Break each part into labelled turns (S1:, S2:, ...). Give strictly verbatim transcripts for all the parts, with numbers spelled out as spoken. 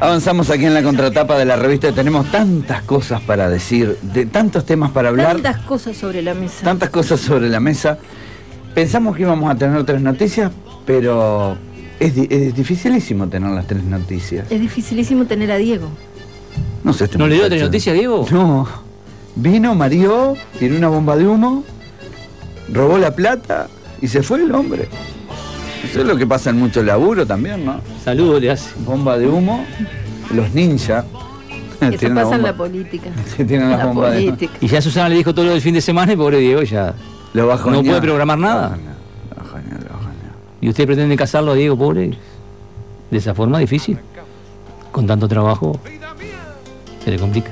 S1: Avanzamos aquí en la contratapa de la revista. Tenemos tantas cosas para decir, de tantos temas para hablar.
S2: Tantas cosas sobre la mesa.
S1: Tantas cosas sobre la mesa. Pensamos que íbamos a tener tres noticias, pero es, di es dificilísimo tener las tres noticias.
S2: Es dificilísimo tener a Diego.
S1: No sé, este
S3: ¿No le dio tres
S1: muchacho.
S3: noticias, Diego?
S1: No. Vino, mareó, tiró una bomba de humo, robó la plata y se fue el hombre. Eso es lo que pasa en mucho laburo también, ¿no?
S3: Saludos le hace.
S1: Bomba de humo, los ninjas.
S2: Eso pasa en la política.
S1: Tienen las
S2: la
S1: bombas de
S2: política.
S3: Y ya Susana le dijo todo lo del fin de semana y pobre Diego ya
S1: Lo bajó.
S3: no puede programar nada. Y usted pretende casarlo a Diego, pobre, de esa forma difícil. Con tanto trabajo se le complica.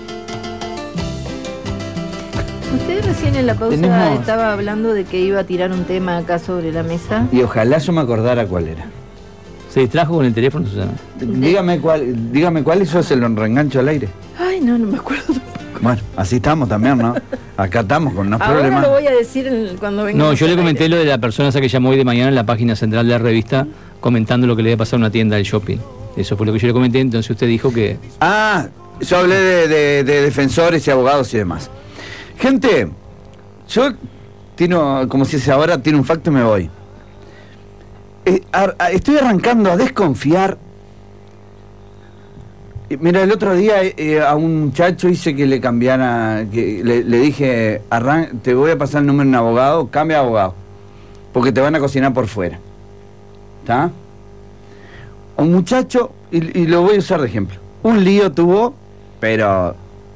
S2: Usted recién en la pausa
S1: Tenemos-
S2: estaba hablando de que iba a tirar un tema acá sobre la mesa.
S1: Y ojalá yo me acordara cuál era.
S3: Se distrajo con el teléfono, Susana.
S1: Dígame cuál, dígame cuál y yo se lo reengancho al aire.
S2: Ay, no, no me acuerdo.
S1: Bueno, así estamos también, ¿no? Acá estamos con unos
S2: Ahora
S1: problemas.
S2: lo voy a decir en- cuando venga.
S3: No, yo le comenté lo de la persona esa que llamó hoy de mañana en la página central de la revista comentando lo que le había pasado a una tienda del shopping. Eso fue lo que yo le comenté, entonces usted dijo que...
S1: Ah, yo hablé de, de- de defensores y abogados y demás. Gente, yo tiro, como si se ahora tiro un facto y me voy. Eh, ar- a- estoy arrancando a desconfiar. Eh, Mira, el otro día eh, a un muchacho hice que le cambiara, que le, le dije, arran te voy a pasar el número de un abogado, cambia de abogado, porque te van a cocinar por fuera. ¿Está? Un muchacho, y, y lo voy a usar de ejemplo, un lío tuvo, pero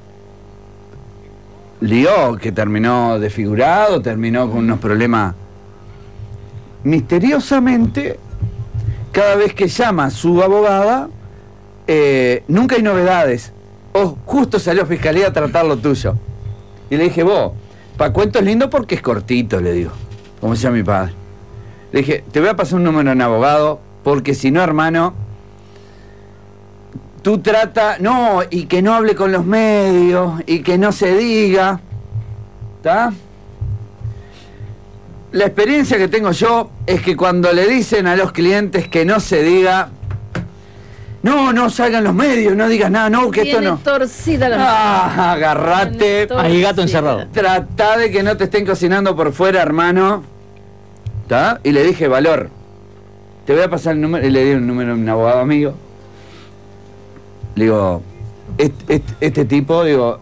S1: lío que terminó desfigurado, terminó con unos problemas. Misteriosamente, cada vez que llama a su abogada, eh, nunca hay novedades. Oh, justo salió Fiscalía a tratar lo tuyo. Y le dije, vos, pa' cuento es lindo porque es cortito, le digo, como decía mi padre. Le dije, te voy a pasar un número en abogado, porque si no, hermano, tú trata, no, y que no hable con los medios, y que no se diga, ¿está? La experiencia que tengo yo es que cuando le dicen a los clientes que no se diga, no, no salgan los medios, no digas nada, no, que esto
S2: Tiene
S1: no.
S2: torcida la
S1: Ah, agarrate,
S2: Tiene torcida.
S3: Ahí gato encerrado.
S1: tratá de que no te estén cocinando por fuera, hermano. ¿Está? Y le dije, valor, te voy a pasar el número, y le di un número a un abogado amigo. Le digo, este, este, este tipo, digo,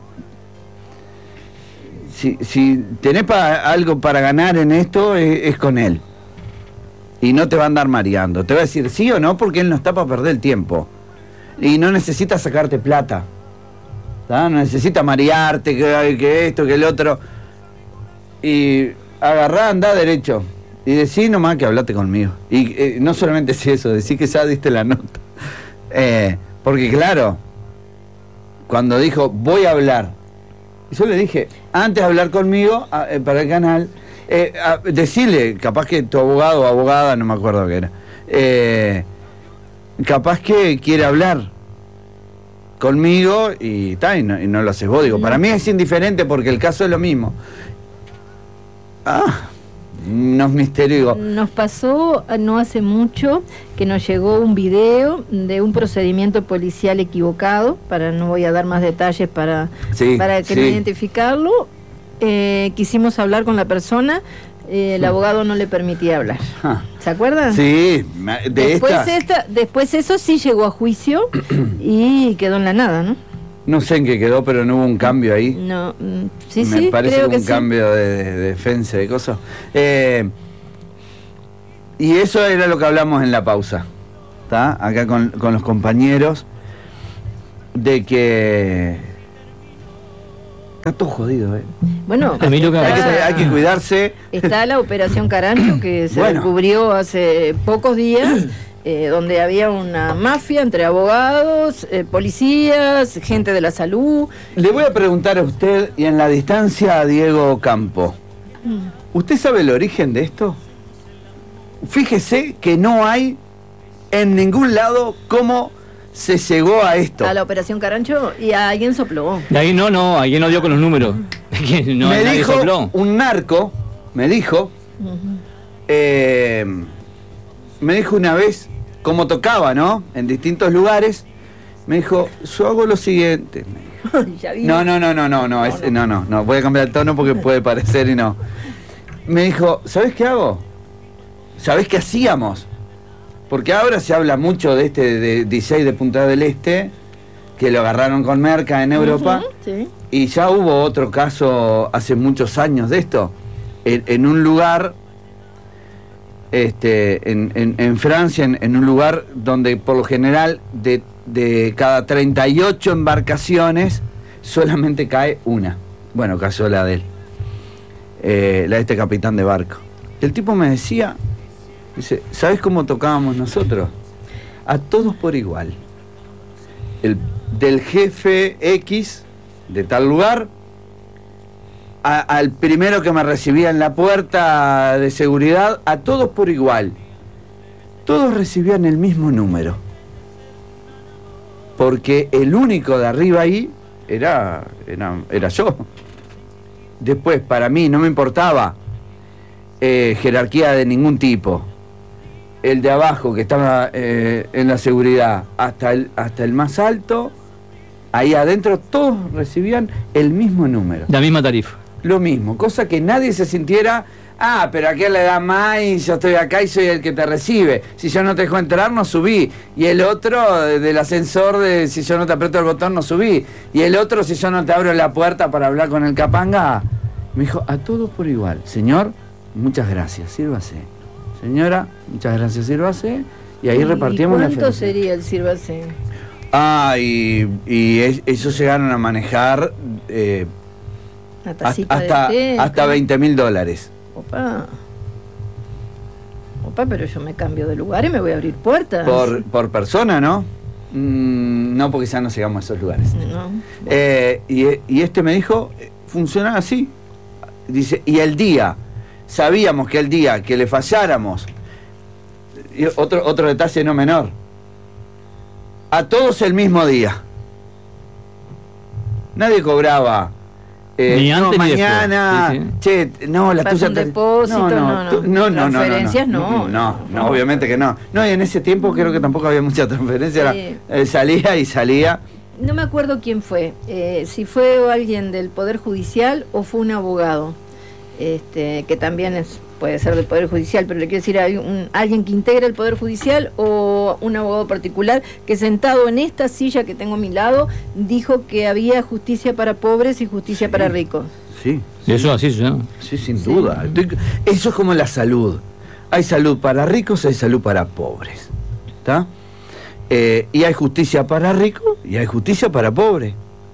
S1: si, si tenés pa, algo para ganar en esto, es, es con él. Y no te va a andar mareando. Te va a decir sí o no, porque él no está para perder el tiempo. Y no necesita sacarte plata. ¿Tá? No necesita marearte, que, que esto, que el otro. Y agarrá, andá derecho. Y decí nomás que hablaste conmigo. Y eh, no solamente es eso, decí que ya diste la nota. Eh, porque claro, cuando dijo, voy a hablar. Yo le dije, antes de hablar conmigo, a, eh, para el canal, eh, a, decirle, capaz que tu abogado o abogada, no me acuerdo qué era, eh, capaz que quiere hablar conmigo y, ta, y, no, y no lo haces vos. Digo, para mí es indiferente porque el caso es lo mismo. Ah, no es misterio. Digo,
S2: Nos pasó no hace mucho que nos llegó un video de un procedimiento policial equivocado, para no voy a dar más detalles para,
S1: Sí,
S2: para que
S1: sí.
S2: no identificarlo. Eh, quisimos hablar con la persona, eh, el abogado no le permitía hablar.
S1: ah,
S2: ¿Se acuerdan?
S1: sí, ma- de
S2: Después,
S1: estas,
S2: esta, después eso sí llegó a juicio y quedó en la nada, ¿no?
S1: no sé en qué quedó, pero no hubo un cambio ahí.
S2: No, mm, sí,
S1: Me
S2: sí,
S1: parece
S2: creo
S1: que
S2: que
S1: un
S2: sí.
S1: cambio de, de- de defensa, de cosas. Eh, y eso era lo que hablamos en la pausa, ¿está? Acá con, con los compañeros, de que está todo jodido, ¿eh?
S2: Bueno,
S3: A mí lo que me
S1: Hay que,
S2: está-
S1: hay que cuidarse.
S2: Está la operación Carancho, que se
S1: Bueno.
S2: descubrió hace pocos días, eh, donde había una mafia entre abogados, eh, policías, gente de la salud.
S1: Le voy a preguntar a usted y en la distancia a Diego Campo. ¿Usted sabe el origen de esto? Fíjese que no hay en ningún lado cómo se llegó a esto.
S2: A la operación Carancho, y a alguien sopló.
S3: De ahí no, no, alguien no dio con los números. Que no,
S1: me
S3: nadie
S1: dijo
S3: sopló.
S1: un narco, me dijo,
S2: Ujú.
S1: eh, me dijo una vez cómo tocaba, ¿no? En distintos lugares, Me dijo, yo hago lo siguiente. Me dijo.
S2: Ya vi.
S1: No, no, no, no, no, no, es- no, no, no, voy a cambiar el tono porque puede parecer y no. Me dijo, ¿sabés qué hago? ¿Sabés qué hacíamos? Porque ahora se habla mucho de este de D J de Punta del Este, que lo agarraron con merca en Europa,
S2: Ujú, sí.
S1: y ya hubo otro caso hace muchos años de esto, en, en un lugar, este, en, en, en Francia, en, en un lugar donde por lo general de, de cada treinta y ocho embarcaciones solamente cae una. Bueno, cayó la de él, eh, la de este capitán de barco. El tipo me decía, dice, ¿sabes cómo tocábamos nosotros? A todos por igual. El, del jefe X de tal lugar a, al primero que me recibía en la puerta de seguridad, a todos por igual. Todos recibían el mismo número. Porque el único de arriba ahí era, era, era yo. Después, para mí, no me importaba eh, jerarquía de ningún tipo. El de abajo, que estaba eh, en la seguridad, hasta el, hasta el más alto, ahí adentro, todos recibían el mismo número.
S3: La misma tarifa.
S1: Lo mismo, cosa que nadie se sintiera, ah, pero a aquel le da más y yo estoy acá y soy el que te recibe. Si yo no te dejo entrar, no subí. Y el otro, del ascensor, de si yo no te aprieto el botón, no subí. Y el otro, si yo no te abro la puerta para hablar con el capanga, me dijo, a todos por igual. Señor, muchas gracias, sírvase. Señora, muchas gracias, sírvase. Y ahí
S2: ¿Y
S1: repartíamos la
S2: ¿Cuánto
S1: felicidad.
S2: sería el sírvase?
S1: Ah, y, y es- ellos llegaron a manejar eh,
S2: Una
S1: hasta,
S2: tacita
S1: hasta,
S2: de té.
S1: hasta veinte mil dólares.
S2: Opa. Opa, pero yo me cambio de lugar y me voy a abrir puertas.
S1: Por, por persona, ¿no? Mm, no, porque ya no llegamos a esos lugares.
S2: No.
S1: Eh, y, y este me dijo, eh, funciona así. Dice, y el día, sabíamos que el día que le falláramos, y otro, otro detalle no menor, a todos el mismo día. Nadie cobraba. eh,
S3: Ni
S1: no,
S3: antes ni
S1: mañana,
S3: después.
S1: che, no, la
S2: Pasa
S1: tuya
S2: un
S1: te-
S2: depósito, no, no.
S1: tú- no, no, no, no,
S2: Transferencias,
S1: no,
S2: no.
S1: no, no, obviamente que no. No, y en ese tiempo creo que tampoco había mucha transferencia, era,
S2: Sí.
S1: eh, salía y salía.
S2: No me acuerdo quién fue, eh, si fue alguien del Poder Judicial o fue un abogado, este, que también es, puede ser del Poder Judicial, pero le quiero decir, hay un, alguien que integra el Poder Judicial o un abogado particular que sentado en esta silla que tengo a mi lado dijo que había justicia para pobres y justicia
S1: Sí.
S2: para ricos.
S1: Sí,
S3: Y eso así se llama.
S1: sí, sin
S2: Sí.
S1: duda. Estoy- Eso es como la salud. Hay salud para ricos, hay salud para pobres. ¿Está? Eh, y hay justicia para ricos y hay justicia para pobres.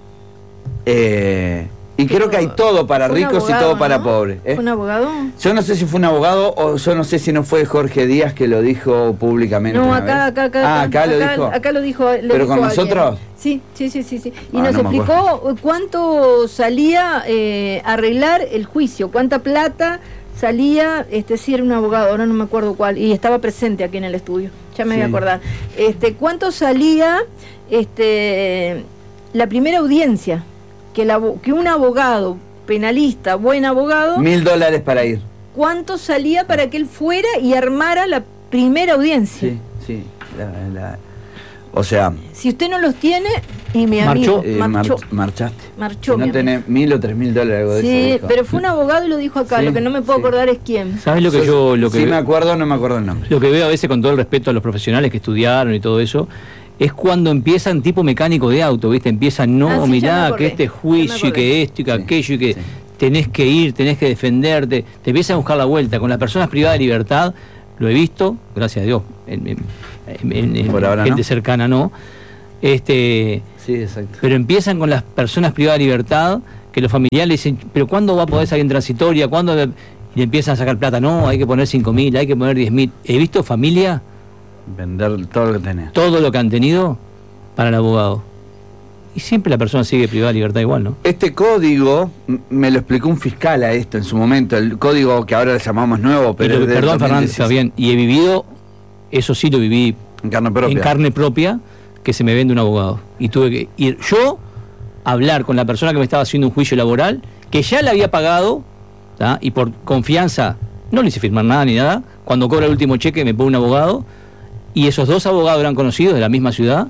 S1: Eh, y
S2: Pero
S1: creo que hay todo para
S2: fue un
S1: ricos y
S2: abogado,
S1: todo para
S2: ¿no?
S1: pobres. ¿eh?
S2: ¿Fue un abogado?
S1: Yo no sé si fue un abogado o yo no sé si no fue Jorge Díaz que lo dijo públicamente.
S2: No,
S1: una
S2: acá,
S1: vez.
S2: acá, acá.
S1: Ah, acá, lo dijo.
S2: Acá lo dijo. lo
S1: ¿Pero
S2: dijo
S1: con
S2: alguien.
S1: nosotros?
S2: Sí, sí, sí, sí, sí. Y
S1: Ah,
S2: nos
S1: no me
S2: explicó cuánto salía eh, arreglar el juicio, cuánta plata salía, este sí era un abogado, ahora no me acuerdo cuál, y estaba presente aquí en el estudio, ya me
S1: Sí.
S2: voy a acordar. Este, cuánto salía este la primera audiencia, que, el abo- que un abogado penalista, buen abogado,
S1: Mil dólares para ir.
S2: cuánto salía para que él fuera y armara la primera audiencia.
S1: Sí, sí. la- la- O sea,
S2: Si usted no los tiene, y mi
S3: Marchó.
S2: amigo
S1: eh, mar-
S2: marchó.
S1: marchaste.
S2: Marchó,
S1: Si
S2: mi
S1: no tenés mil o tres mil dólares, algo de eso.
S2: Sí,
S1: dijo.
S2: pero fue un abogado y lo dijo acá.
S1: Sí,
S2: Lo que no me puedo
S1: sí.
S2: acordar es quién.
S3: ¿Sabes lo que yo lo que,
S1: Sí me acuerdo, no me acuerdo el nombre.
S3: lo que veo a veces con todo el respeto a los profesionales que estudiaron y todo eso? Es cuando empiezan tipo mecánico de auto, ¿viste? Empiezan, no,
S2: Ah, sí, ya
S3: mirá,
S2: me acordé,
S3: que este
S2: ya me
S3: juicio y
S2: acordé.
S3: que esto y que
S1: Sí,
S3: aquello y que
S1: sí.
S3: tenés que ir, tenés que defenderte, te empiezan a buscar la vuelta. Con las personas privadas de libertad, lo he visto, gracias a Dios, en, en- en- en
S1: Por ahora
S3: gente
S1: no.
S3: cercana no. Este,
S1: Sí, exacto.
S3: pero empiezan con las personas privadas de libertad, que los familiares dicen, pero ¿cuándo va a poder salir en transitoria? ¿Cuándo? le-?" Y le empiezan a sacar plata, no, hay que poner cinco mil, hay que poner diez mil. He visto familia,
S1: Vender todo lo que tenés.
S3: todo lo que han tenido para el abogado. Y siempre la persona sigue privada de libertad igual, ¿no?
S1: Este código, m- me lo explicó un fiscal a esto en su momento, el código que ahora le llamamos nuevo,
S3: Y
S1: pero
S3: lo-
S1: es del
S3: perdón, Fernández,
S1: dos mil dieciséis.
S3: Fabián, y he vivido, eso sí lo viví
S1: En carne propia.
S3: en carne propia, que se me vende un abogado. Y tuve que ir yo a hablar con la persona que me estaba haciendo un juicio laboral, que ya le había pagado, ¿tá? Y por confianza no le hice firmar nada ni nada. Cuando cobra el último cheque me pone un abogado, y esos dos abogados eran conocidos de la misma ciudad,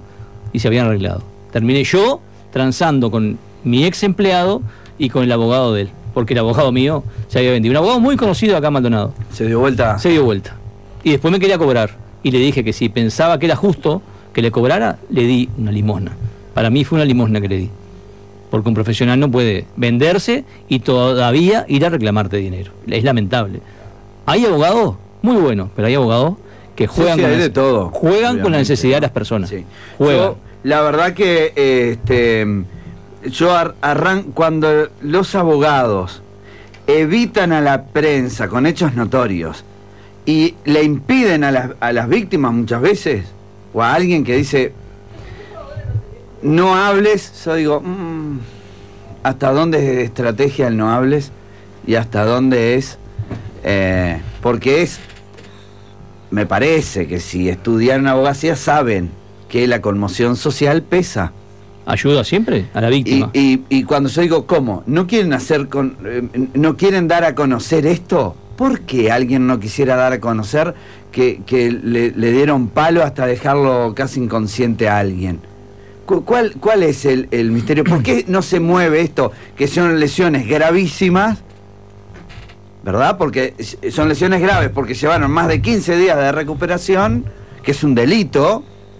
S3: y se habían arreglado. Terminé yo transando con mi ex empleado y con el abogado de él, porque el abogado mío se había vendido. Un abogado muy conocido acá en Maldonado.
S1: Se dio vuelta.
S3: Se dio vuelta. Y después me quería cobrar. Y le dije que si pensaba que era justo que le cobrara, le di una limosna. Para mí fue una limosna que le di. Porque un profesional no puede venderse y todavía ir a reclamarte dinero. Es lamentable. Hay abogados muy buenos, pero hay abogados que juegan,
S1: sí, sí,
S3: con,
S1: hay
S3: la,
S1: de todo,
S3: juegan con la necesidad de las personas.
S1: Sí.
S3: Juegan.
S1: Yo, la verdad que eh, este, yo arranco cuando los abogados evitan a la prensa con hechos notorios y le impiden a las, a las víctimas muchas veces, o a alguien que dice no hables, yo digo, mmm, ¿hasta dónde es estrategia el no hables? Y hasta dónde es, eh, porque es, me parece que si estudiaron abogacía saben que la conmoción social pesa.
S3: ¿Ayuda siempre a la víctima?
S1: Y, y, y cuando yo digo, ¿cómo? ¿No quieren hacer con, eh, no quieren dar a conocer esto? ¿Por qué alguien no quisiera dar a conocer que, que le, le dieron palo hasta dejarlo casi inconsciente a alguien? ¿Cuál, cuál es el, el misterio? ¿Por qué no se mueve esto? Que son lesiones gravísimas, ¿verdad? Porque son lesiones graves, porque llevaron más de quince días de recuperación, que es un delito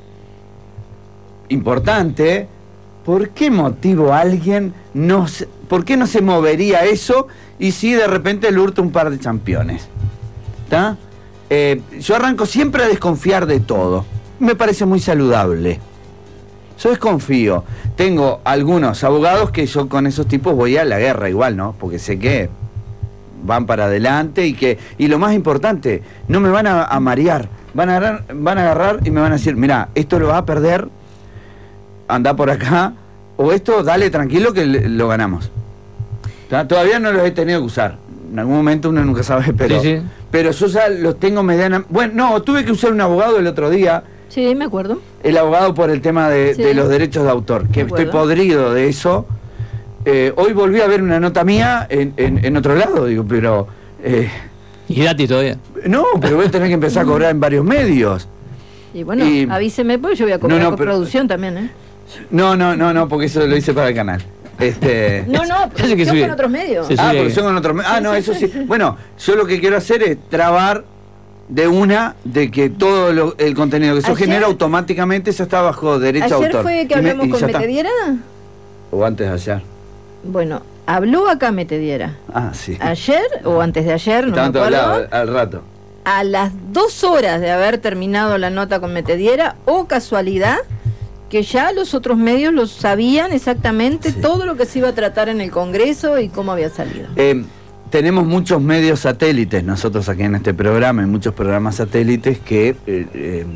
S1: importante. ¿Por qué motivo alguien no se, por qué no se movería eso y si de repente le hurta un par de championes? ¿Está? Eh, yo arranco siempre a desconfiar de todo. Me parece muy saludable. Yo desconfío. Tengo algunos abogados que yo con esos tipos voy a la guerra igual, ¿no? Porque sé que van para adelante y que, y lo más importante, no me van a, a marear. Van a agarrar, van a agarrar y me van a decir, mirá, esto lo vas a perder, anda por acá, o esto, dale tranquilo que lo ganamos. ¿Tá? Todavía no los he tenido que usar. En algún momento uno nunca sabe, pero, sí, sí. pero yo ya los tengo mediana. Bueno, no, tuve que usar un abogado el otro día.
S2: Sí, me acuerdo.
S1: El abogado por el tema de, sí. de los derechos de autor, que estoy podrido de eso. Eh, hoy volví a ver una nota mía en, en, en otro lado, digo, pero... Eh,
S3: ¿Y gratis todavía?
S1: No, pero voy a tener que empezar a cobrar en varios medios.
S2: Y bueno, y, avíseme, porque yo voy a cobrar no, no, coproducción pero, también, ¿eh?
S1: No, no, no, no, porque eso lo hice para el canal. Este...
S2: No, no, producción con otros medios.
S1: Ah, producción con otros medios. Ah, no, eso sí. Bueno, yo lo que quiero hacer es trabar de una de que todo lo, el contenido que eso genera automáticamente ya está bajo derecho a autor.
S2: ¿Ayer fue que hablamos me, con Metediera?
S1: O antes de ayer.
S2: Bueno, habló acá Metediera.
S1: Ah, sí.
S2: ¿Ayer o antes de ayer? No me acuerdo.
S1: Hablado, al rato.
S2: A las dos horas de haber terminado la nota con Metediera, o casualidad, que ya los otros medios lo sabían exactamente, sí. todo lo que se iba a tratar en el Congreso y cómo había salido.
S1: Eh, tenemos muchos medios satélites nosotros aquí en este programa, y muchos programas satélites que eh, eh,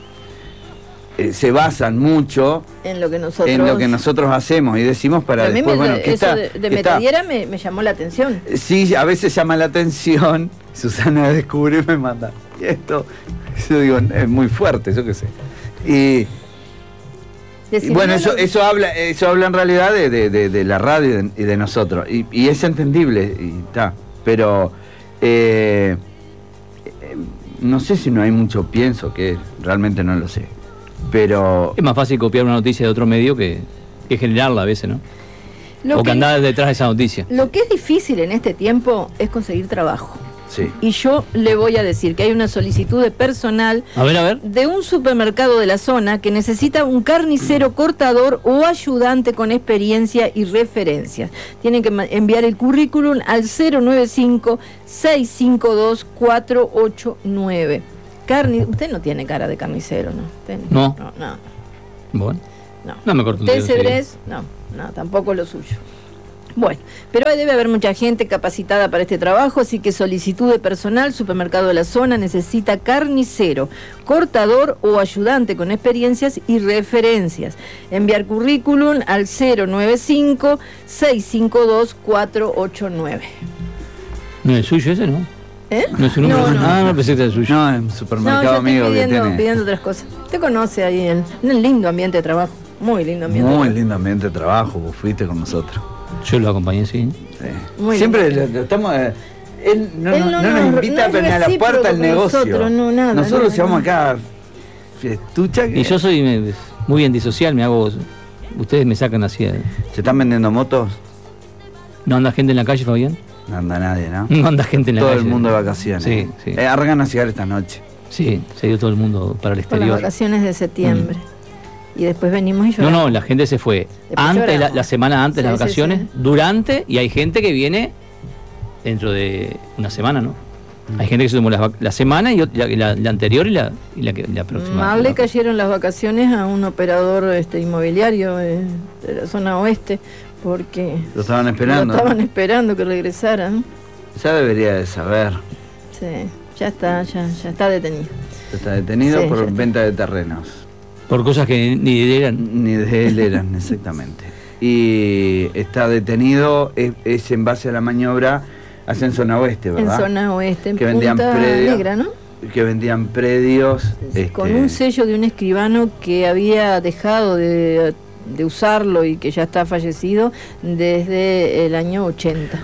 S1: eh, se basan mucho
S2: en lo que nosotros
S1: en lo que nosotros hacemos y decimos para
S2: Pero
S1: después,
S2: a mí me,
S1: bueno, ¿qué
S2: eso
S1: está,
S2: de, de Metediera me, me llamó la atención.
S1: Sí, a veces llama la atención. Susana descubre y me manda. Y esto, yo digo, es muy fuerte, yo qué sé. Y Y bueno, eso, eso habla eso habla en realidad de, de, de, de la radio y de, y de nosotros. Y, y es entendible, y está. Pero eh, eh, no sé si no hay mucho pienso, que realmente no lo sé. Pero
S3: es más fácil copiar una noticia de otro medio que, que generarla a veces, ¿no? Lo o que, que andar detrás de esa noticia.
S2: Lo que es difícil en este tiempo es conseguir trabajo.
S1: Sí.
S2: Y yo le voy a decir que hay una solicitud de personal
S3: a ver, a ver.
S2: de un supermercado de la zona que necesita un carnicero cortador o ayudante con experiencia y referencias. Tienen que enviar el currículum al cero nueve cinco, seis cinco dos, cuatro ocho nueve. Carni... Usted no tiene cara de carnicero, ¿no? Usted...
S3: No.
S2: No, no.
S3: Bueno.
S2: No.
S3: No me corto un
S2: dedo. Cedrés, no, no, tampoco lo suyo. Bueno, pero debe haber mucha gente capacitada para este trabajo, así que solicitud de personal, supermercado de la zona necesita carnicero, cortador o ayudante con experiencias y referencias. Enviar currículum al cero nueve cinco, seis cinco dos, cuatro ocho nueve.
S3: ¿No es suyo ese, no?
S2: ¿Eh?
S3: ¿No es su número?
S2: No, no.
S3: Ah, no pensé que era suyo.
S1: No, es un supermercado
S2: no,
S1: amigo
S2: pidiendo,
S1: que tiene.
S2: pidiendo otras cosas. Usted conoce ahí en un lindo ambiente de trabajo, muy lindo ambiente.
S1: Muy lindo ambiente de trabajo, vos fuiste con nosotros.
S3: Yo lo acompañé, sí.
S1: sí. Siempre lo, lo estamos... Eh, él no, él no, no nos invita no a la puerta al negocio.
S2: Nosotros, no, nada,
S1: nosotros
S2: no,
S1: llevamos
S2: no.
S1: acá fiestucha. Que...
S3: Y yo soy... Me, muy antisocial, me hago... Ustedes me sacan así. eh.
S1: ¿Se están vendiendo motos?
S3: ¿No anda gente en la calle, Fabián?
S1: No anda nadie, ¿no?
S3: No anda gente en la
S1: Todo
S3: calle.
S1: el mundo de vacaciones.
S3: Sí, sí.
S1: Eh, arrancan a llegar esta noche.
S3: Sí, se dio todo el mundo para el
S2: Por las
S3: exterior.
S2: vacaciones de septiembre. Y después venimos y
S3: No,
S2: lloramos.
S3: no, la gente se fue
S2: Después
S3: antes, la,
S2: lloramos.
S3: la semana antes de las
S2: Sí, sí,
S3: vacaciones,
S2: sí.
S3: durante, y hay gente que viene dentro de una semana, ¿no? Hay gente que se tomó la, vac- la semana y ot- la, la- la anterior y la, y la, que- la próxima.
S2: Mal le
S3: ¿no?
S2: cayeron las vacaciones a un operador este, inmobiliario eh, de la zona oeste porque
S1: Lo estaban esperando.
S2: lo estaban esperando que regresaran.
S1: Ya debería de saber.
S2: Sí, ya está, ya, ya está detenido.
S1: Está detenido
S2: Sí, ya
S1: por
S2: está.
S1: venta de terrenos.
S3: Por cosas que ni eran.
S1: Ni de él eran, exactamente. Y está detenido, es, es en base a la maniobra, hace en zona oeste, ¿verdad?
S2: En zona oeste, en
S1: Que vendían
S2: Punta
S1: predios.
S2: Negra, ¿no?
S1: Que vendían predios. este,
S2: Con un sello de un escribano que había dejado de, de usarlo y que ya está fallecido desde el año ochenta.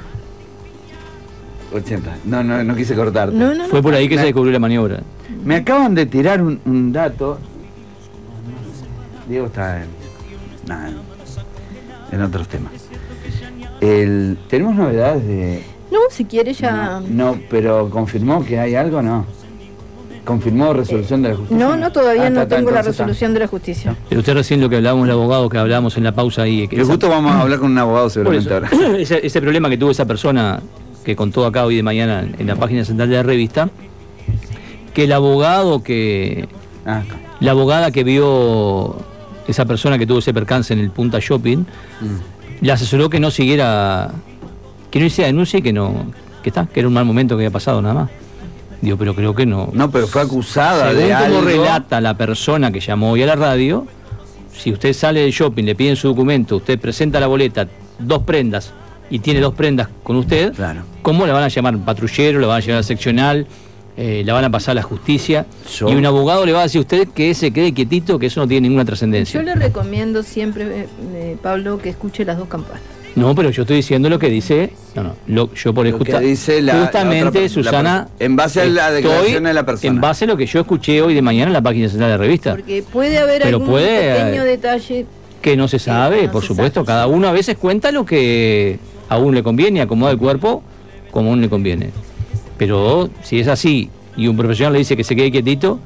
S1: ochenta. No, no, no quise cortarte.
S2: No, no, no.
S3: Fue por ahí que
S1: Me-
S3: se descubrió la maniobra.
S1: Me acaban de tirar un, un dato. Diego está en, nada, en, en otros temas. El, ¿Tenemos novedades de...?
S2: No, si quiere ya...
S1: No, no, pero ¿confirmó que hay algo o no? ¿Confirmó resolución de la justicia?
S2: No, no, todavía
S1: Ah,
S2: no
S1: está, está,
S2: tengo la
S1: entonces está.
S2: resolución de la justicia.
S3: Pero usted recién lo que hablábamos, el abogado que hablábamos en la pausa ahí. Que
S1: Que
S3: esa-
S1: justo vamos a hablar con un abogado
S3: por
S1: seguramente
S3: eso,
S1: ahora.
S3: ese, ese problema que tuvo esa persona que contó acá hoy de mañana en, en la página central de la revista, que el abogado que...
S1: Ah,
S3: La abogada que vio esa persona que tuvo ese percance en el Punta Shopping,
S1: mm.
S3: le asesoró que no siguiera, que no hiciera denuncia y que no, que está, que era un mal momento que había pasado nada más. Digo, pero creo que no.
S1: No, pero fue acusada
S3: Según
S1: de
S3: como
S1: algo.
S3: relata la persona que llamó hoy a la radio, si usted sale del shopping, le piden su documento, usted presenta la boleta, dos prendas, y tiene dos prendas con usted,
S1: Claro.
S3: ¿cómo la van a llamar? Patrullero, la van a llevar a seccional, eh, la van a pasar a la justicia,
S1: Yo-
S3: y un abogado le va a decir a usted que se quede quietito, que eso no tiene ninguna trascendencia.
S2: Yo le recomiendo siempre, eh, eh, Pablo, que escuche las dos campanas.
S3: No, pero yo estoy diciendo lo que dice. No, no. Lo, yo por
S1: Lo
S3: justa-
S1: que dice la-
S3: justamente,
S1: la otra per-
S3: Susana.
S1: la per- en base a la
S3: estoy
S1: declaración de la persona.
S3: En base a lo que yo escuché hoy de mañana en la página central de la revista.
S2: Porque puede haber
S3: Pero
S2: algún
S3: puede,
S2: pequeño
S3: eh,
S2: detalle.
S3: Que no se sabe,
S2: no
S3: por
S2: se
S3: supuesto.
S2: sabe.
S3: Cada uno a veces cuenta lo que a uno le conviene, acomoda el cuerpo como a uno le conviene. Pero si es así y un profesional le dice que se quede quietito,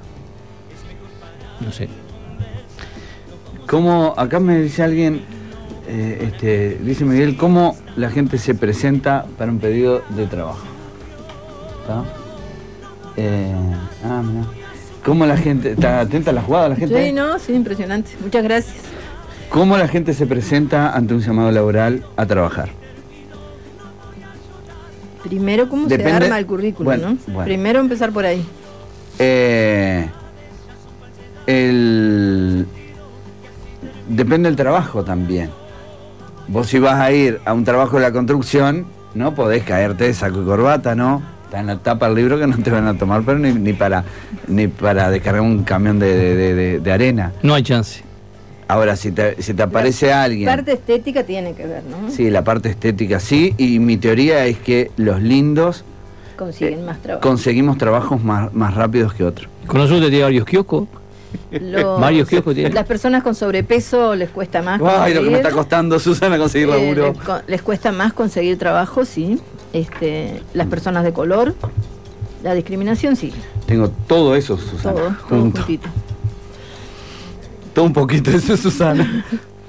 S3: no sé.
S1: ¿Cómo, acá me dice alguien, eh, este, dice Miguel, cómo la gente se presenta para un pedido de trabajo? ¿Está? Eh, ah, mirá. ¿Cómo la gente, está atenta a la jugada la gente?
S2: Sí, no, sí, impresionante. Muchas gracias.
S1: ¿Cómo la gente se presenta ante un llamado laboral a trabajar?
S2: Primero, ¿cómo
S1: Depende-
S2: se arma el currículum,
S1: bueno,
S2: no?
S1: bueno.
S2: Primero empezar por ahí.
S1: Eh, el, depende del trabajo también. Vos si vas a ir a un trabajo de la construcción, no podés caerte de saco y corbata, ¿no? Está en la tapa del libro que no te van a tomar, pero ni, ni para ni para descargar un camión de, de- de- de- de arena.
S3: No hay chance.
S1: Ahora, si te, si te aparece alguien...
S2: Parte estética tiene que ver, ¿no?
S1: Sí, la parte estética sí, y mi teoría es que los lindos
S2: Consiguen más trabajo.
S1: conseguimos trabajos más, más rápidos que otros.
S3: Con nosotros tiene varios kioscos.
S2: Los-
S3: Varios kioscos tiene.
S2: Las personas con sobrepeso les cuesta más.
S1: Ay, lo que me
S2: conseguir,
S1: está costando, Susana, conseguir
S2: eh,
S1: laburo.
S2: les, co- les cuesta más conseguir trabajo, sí. Este, las personas de color, la discriminación, sí.
S1: Tengo todo eso, Susana.
S2: Todo, todo
S1: junto.
S2: juntito.
S1: Todo un poquito eso, Susana.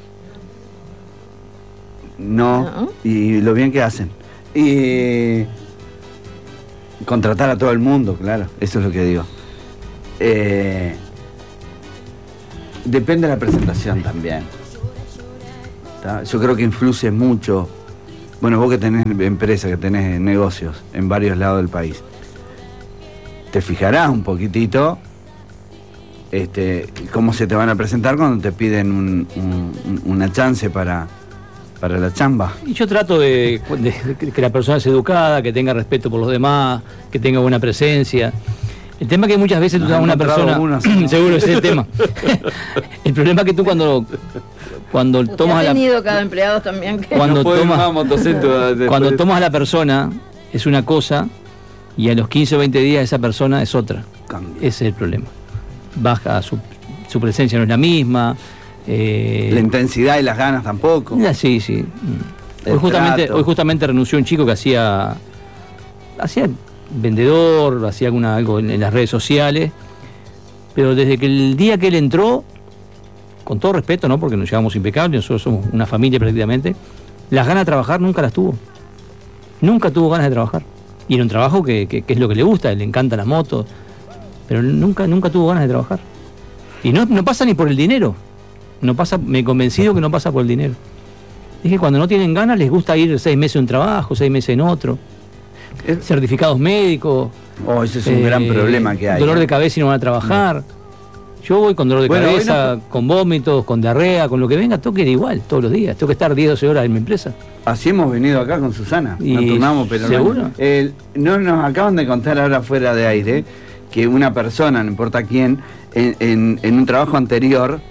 S1: No,
S2: No.
S1: y lo bien que hacen. Y contratar a todo el mundo, claro, eso es lo que digo. Eh, depende de la presentación también. ¿Tá? Yo creo que influye mucho. Bueno, vos que tenés empresa, que tenés negocios en varios lados del país, te fijarás un poquitito este, cómo se te van a presentar cuando te piden un- un- una chance para, para la chamba.
S3: Y yo trato de, de- de que la persona sea educada, que tenga respeto por los demás, que tenga buena presencia. El tema es que muchas veces tú
S1: Nos
S3: das a una
S1: encontrado
S3: persona,
S1: uno así, ¿no?
S3: seguro ese es el tema. El problema es que tú cuando cuando
S2: Usted
S3: tomas
S2: ha
S3: a la
S2: tenido cada empleado también que...
S3: cuando
S1: No puede
S3: tomas
S1: más motocicleta después.
S3: cuando tomas a la persona es una cosa y a los quince o veinte días esa persona es otra.
S1: Cambia.
S3: Ese es el problema. Baja su, su presencia no es la misma, Eh,
S1: La intensidad y las ganas tampoco.
S3: ya, sí, sí.
S1: El
S3: Hoy justamente,
S1: trato.
S3: hoy justamente renunció un chico que hacía hacía vendedor, hacía alguna, algo en, en las redes sociales, pero desde que el día que él entró, con todo respeto, ¿no? Porque nos llevamos impecables, nosotros somos una familia prácticamente, las ganas de trabajar nunca las tuvo. Nunca tuvo ganas de trabajar. Y era un trabajo que, que, que es lo que le gusta, le encantan las motos, pero nunca, nunca tuvo ganas de trabajar. Y no, no pasa ni por el dinero. No pasa, me he convencido que no pasa por el dinero. Es que cuando no tienen ganas les gusta ir seis meses en un trabajo, seis meses en otro.
S1: Es-
S3: Certificados médicos.
S1: Oh, ese es un
S3: eh,
S1: gran problema que hay.
S3: Dolor
S1: ¿eh?
S3: de cabeza y no van a trabajar. Yo voy con dolor de
S1: Bueno, hoy
S3: cabeza,
S1: no-
S3: con vómitos, con diarrea, con lo que venga, tengo que ir igual, todos los días. Tengo que estar diez, doce horas en mi empresa.
S1: Así hemos venido acá con Susana.
S3: Y-
S1: Nos turnamos, pero no-
S3: ¿seguro?
S1: El- no nos acaban de contar ahora fuera de aire que una persona, no importa quién, en, en- en un trabajo anterior,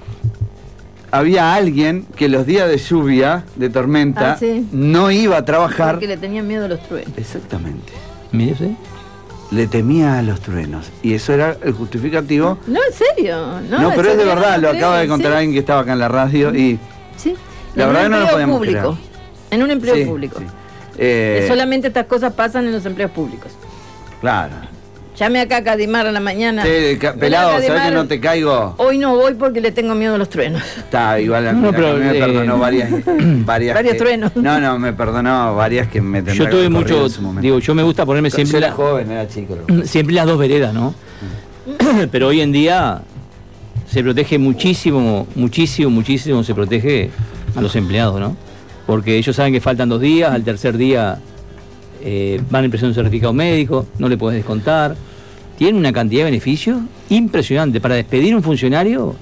S1: había alguien que los días de lluvia, de tormenta,
S2: Ah, sí.
S1: no iba a trabajar.
S2: Porque le tenían miedo a los truenos.
S1: Exactamente.
S3: Mire usted.
S1: Le temía a los truenos. Y eso era el justificativo.
S2: No, en serio. No,
S1: No, pero es de
S2: eso
S1: verdad,
S2: no
S1: lo
S2: creen,
S1: acaba de contar
S2: sí.
S1: alguien que estaba acá en la radio y.
S2: Sí.
S1: La
S2: En
S1: verdad
S2: un
S1: que no lo
S2: empleo
S1: podíamos
S2: público. En un empleo
S1: Sí,
S2: público.
S1: sí. Eh,
S2: Que solamente estas cosas pasan en los empleos públicos.
S1: Claro.
S2: Llame acá a Cadimar a la mañana.
S1: Sí, ca-
S2: Ven
S1: pelado,
S2: a
S1: ¿sabes
S2: Cadimar.
S1: que no te caigo?
S2: Hoy no voy porque le tengo miedo a los truenos.
S1: Está igual a mí,
S3: No,
S1: a
S3: pero,
S1: mí me
S3: eh,
S1: perdonó varias, varias
S2: Varios
S1: que-
S2: truenos.
S1: No, no, me perdonó varias que me tendrá
S3: Yo
S1: que
S3: tuve
S1: haber corrido
S3: mucho,
S1: en su momento.
S3: digo, yo me gusta ponerme
S1: Yo
S3: siempre,
S1: era
S3: la-
S1: joven, era chico. lo-
S3: siempre las dos veredas, ¿no? Pero hoy en día se protege muchísimo, muchísimo, muchísimo se protege a los empleados, ¿no? Porque ellos saben que faltan dos días, al tercer día eh, van a impresión un certificado médico, no le puedes descontar. Tienen una cantidad de beneficios impresionante. Para despedir un funcionario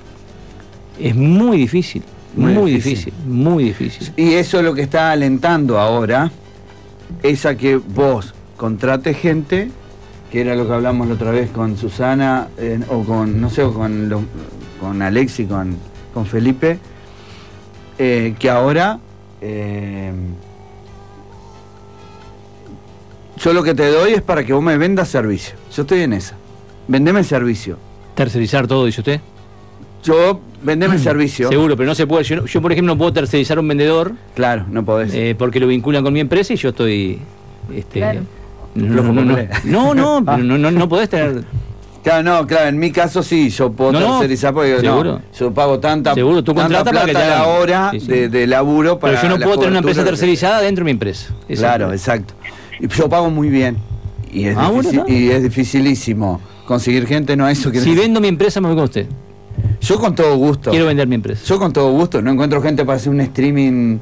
S3: es muy difícil,
S1: Muy
S3: muy,
S1: difícil.
S3: difícil, muy difícil.
S1: Y eso es lo que está alentando ahora, es a que vos contrates gente, que era lo que hablamos la otra vez con Susana, eh, o con, no sé, o con, los- con Alex y con, con Felipe, eh, que ahora eh, yo lo que te doy es para que vos me vendas servicio. Yo estoy en esa. Vendeme el servicio.
S3: Tercerizar todo, dice usted.
S1: Yo, vendeme el servicio.
S3: Seguro, pero no se puede. Yo, no- yo, por ejemplo, no puedo tercerizar a un vendedor
S1: Claro, no podés.
S3: eh, porque lo vinculan con mi empresa y yo estoy. Este,
S2: Claro.
S3: no,
S1: Flojo
S3: no, no,
S1: papelé.
S3: no, no,
S1: Ah.
S3: pero no, no, no podés tener.
S1: Claro, no, claro, en mi caso sí, yo puedo
S3: No, no,
S1: tercerizar porque digo,
S3: seguro.
S1: no, yo pago tanta,
S3: Seguro, tú
S1: tanta
S3: contratas para
S1: plata
S3: que
S1: a
S3: te
S1: la
S3: hagan.
S1: hora
S3: Sí, sí.
S1: De, de laburo para
S3: Pero yo no
S1: la
S3: puedo tener una empresa
S1: cobertura, lo que sea.
S3: tercerizada dentro de mi empresa. Eso-
S1: Claro, exacto. Y yo pago muy bien. Y es,
S3: Ah, bueno,
S1: difícil-
S3: está.
S1: y es dificilísimo conseguir gente, no eso que
S3: Si vendo mi empresa, me voy con usted.
S1: Yo con todo gusto.
S3: Quiero vender mi empresa.
S1: Yo con todo gusto, no encuentro gente para hacer un streaming.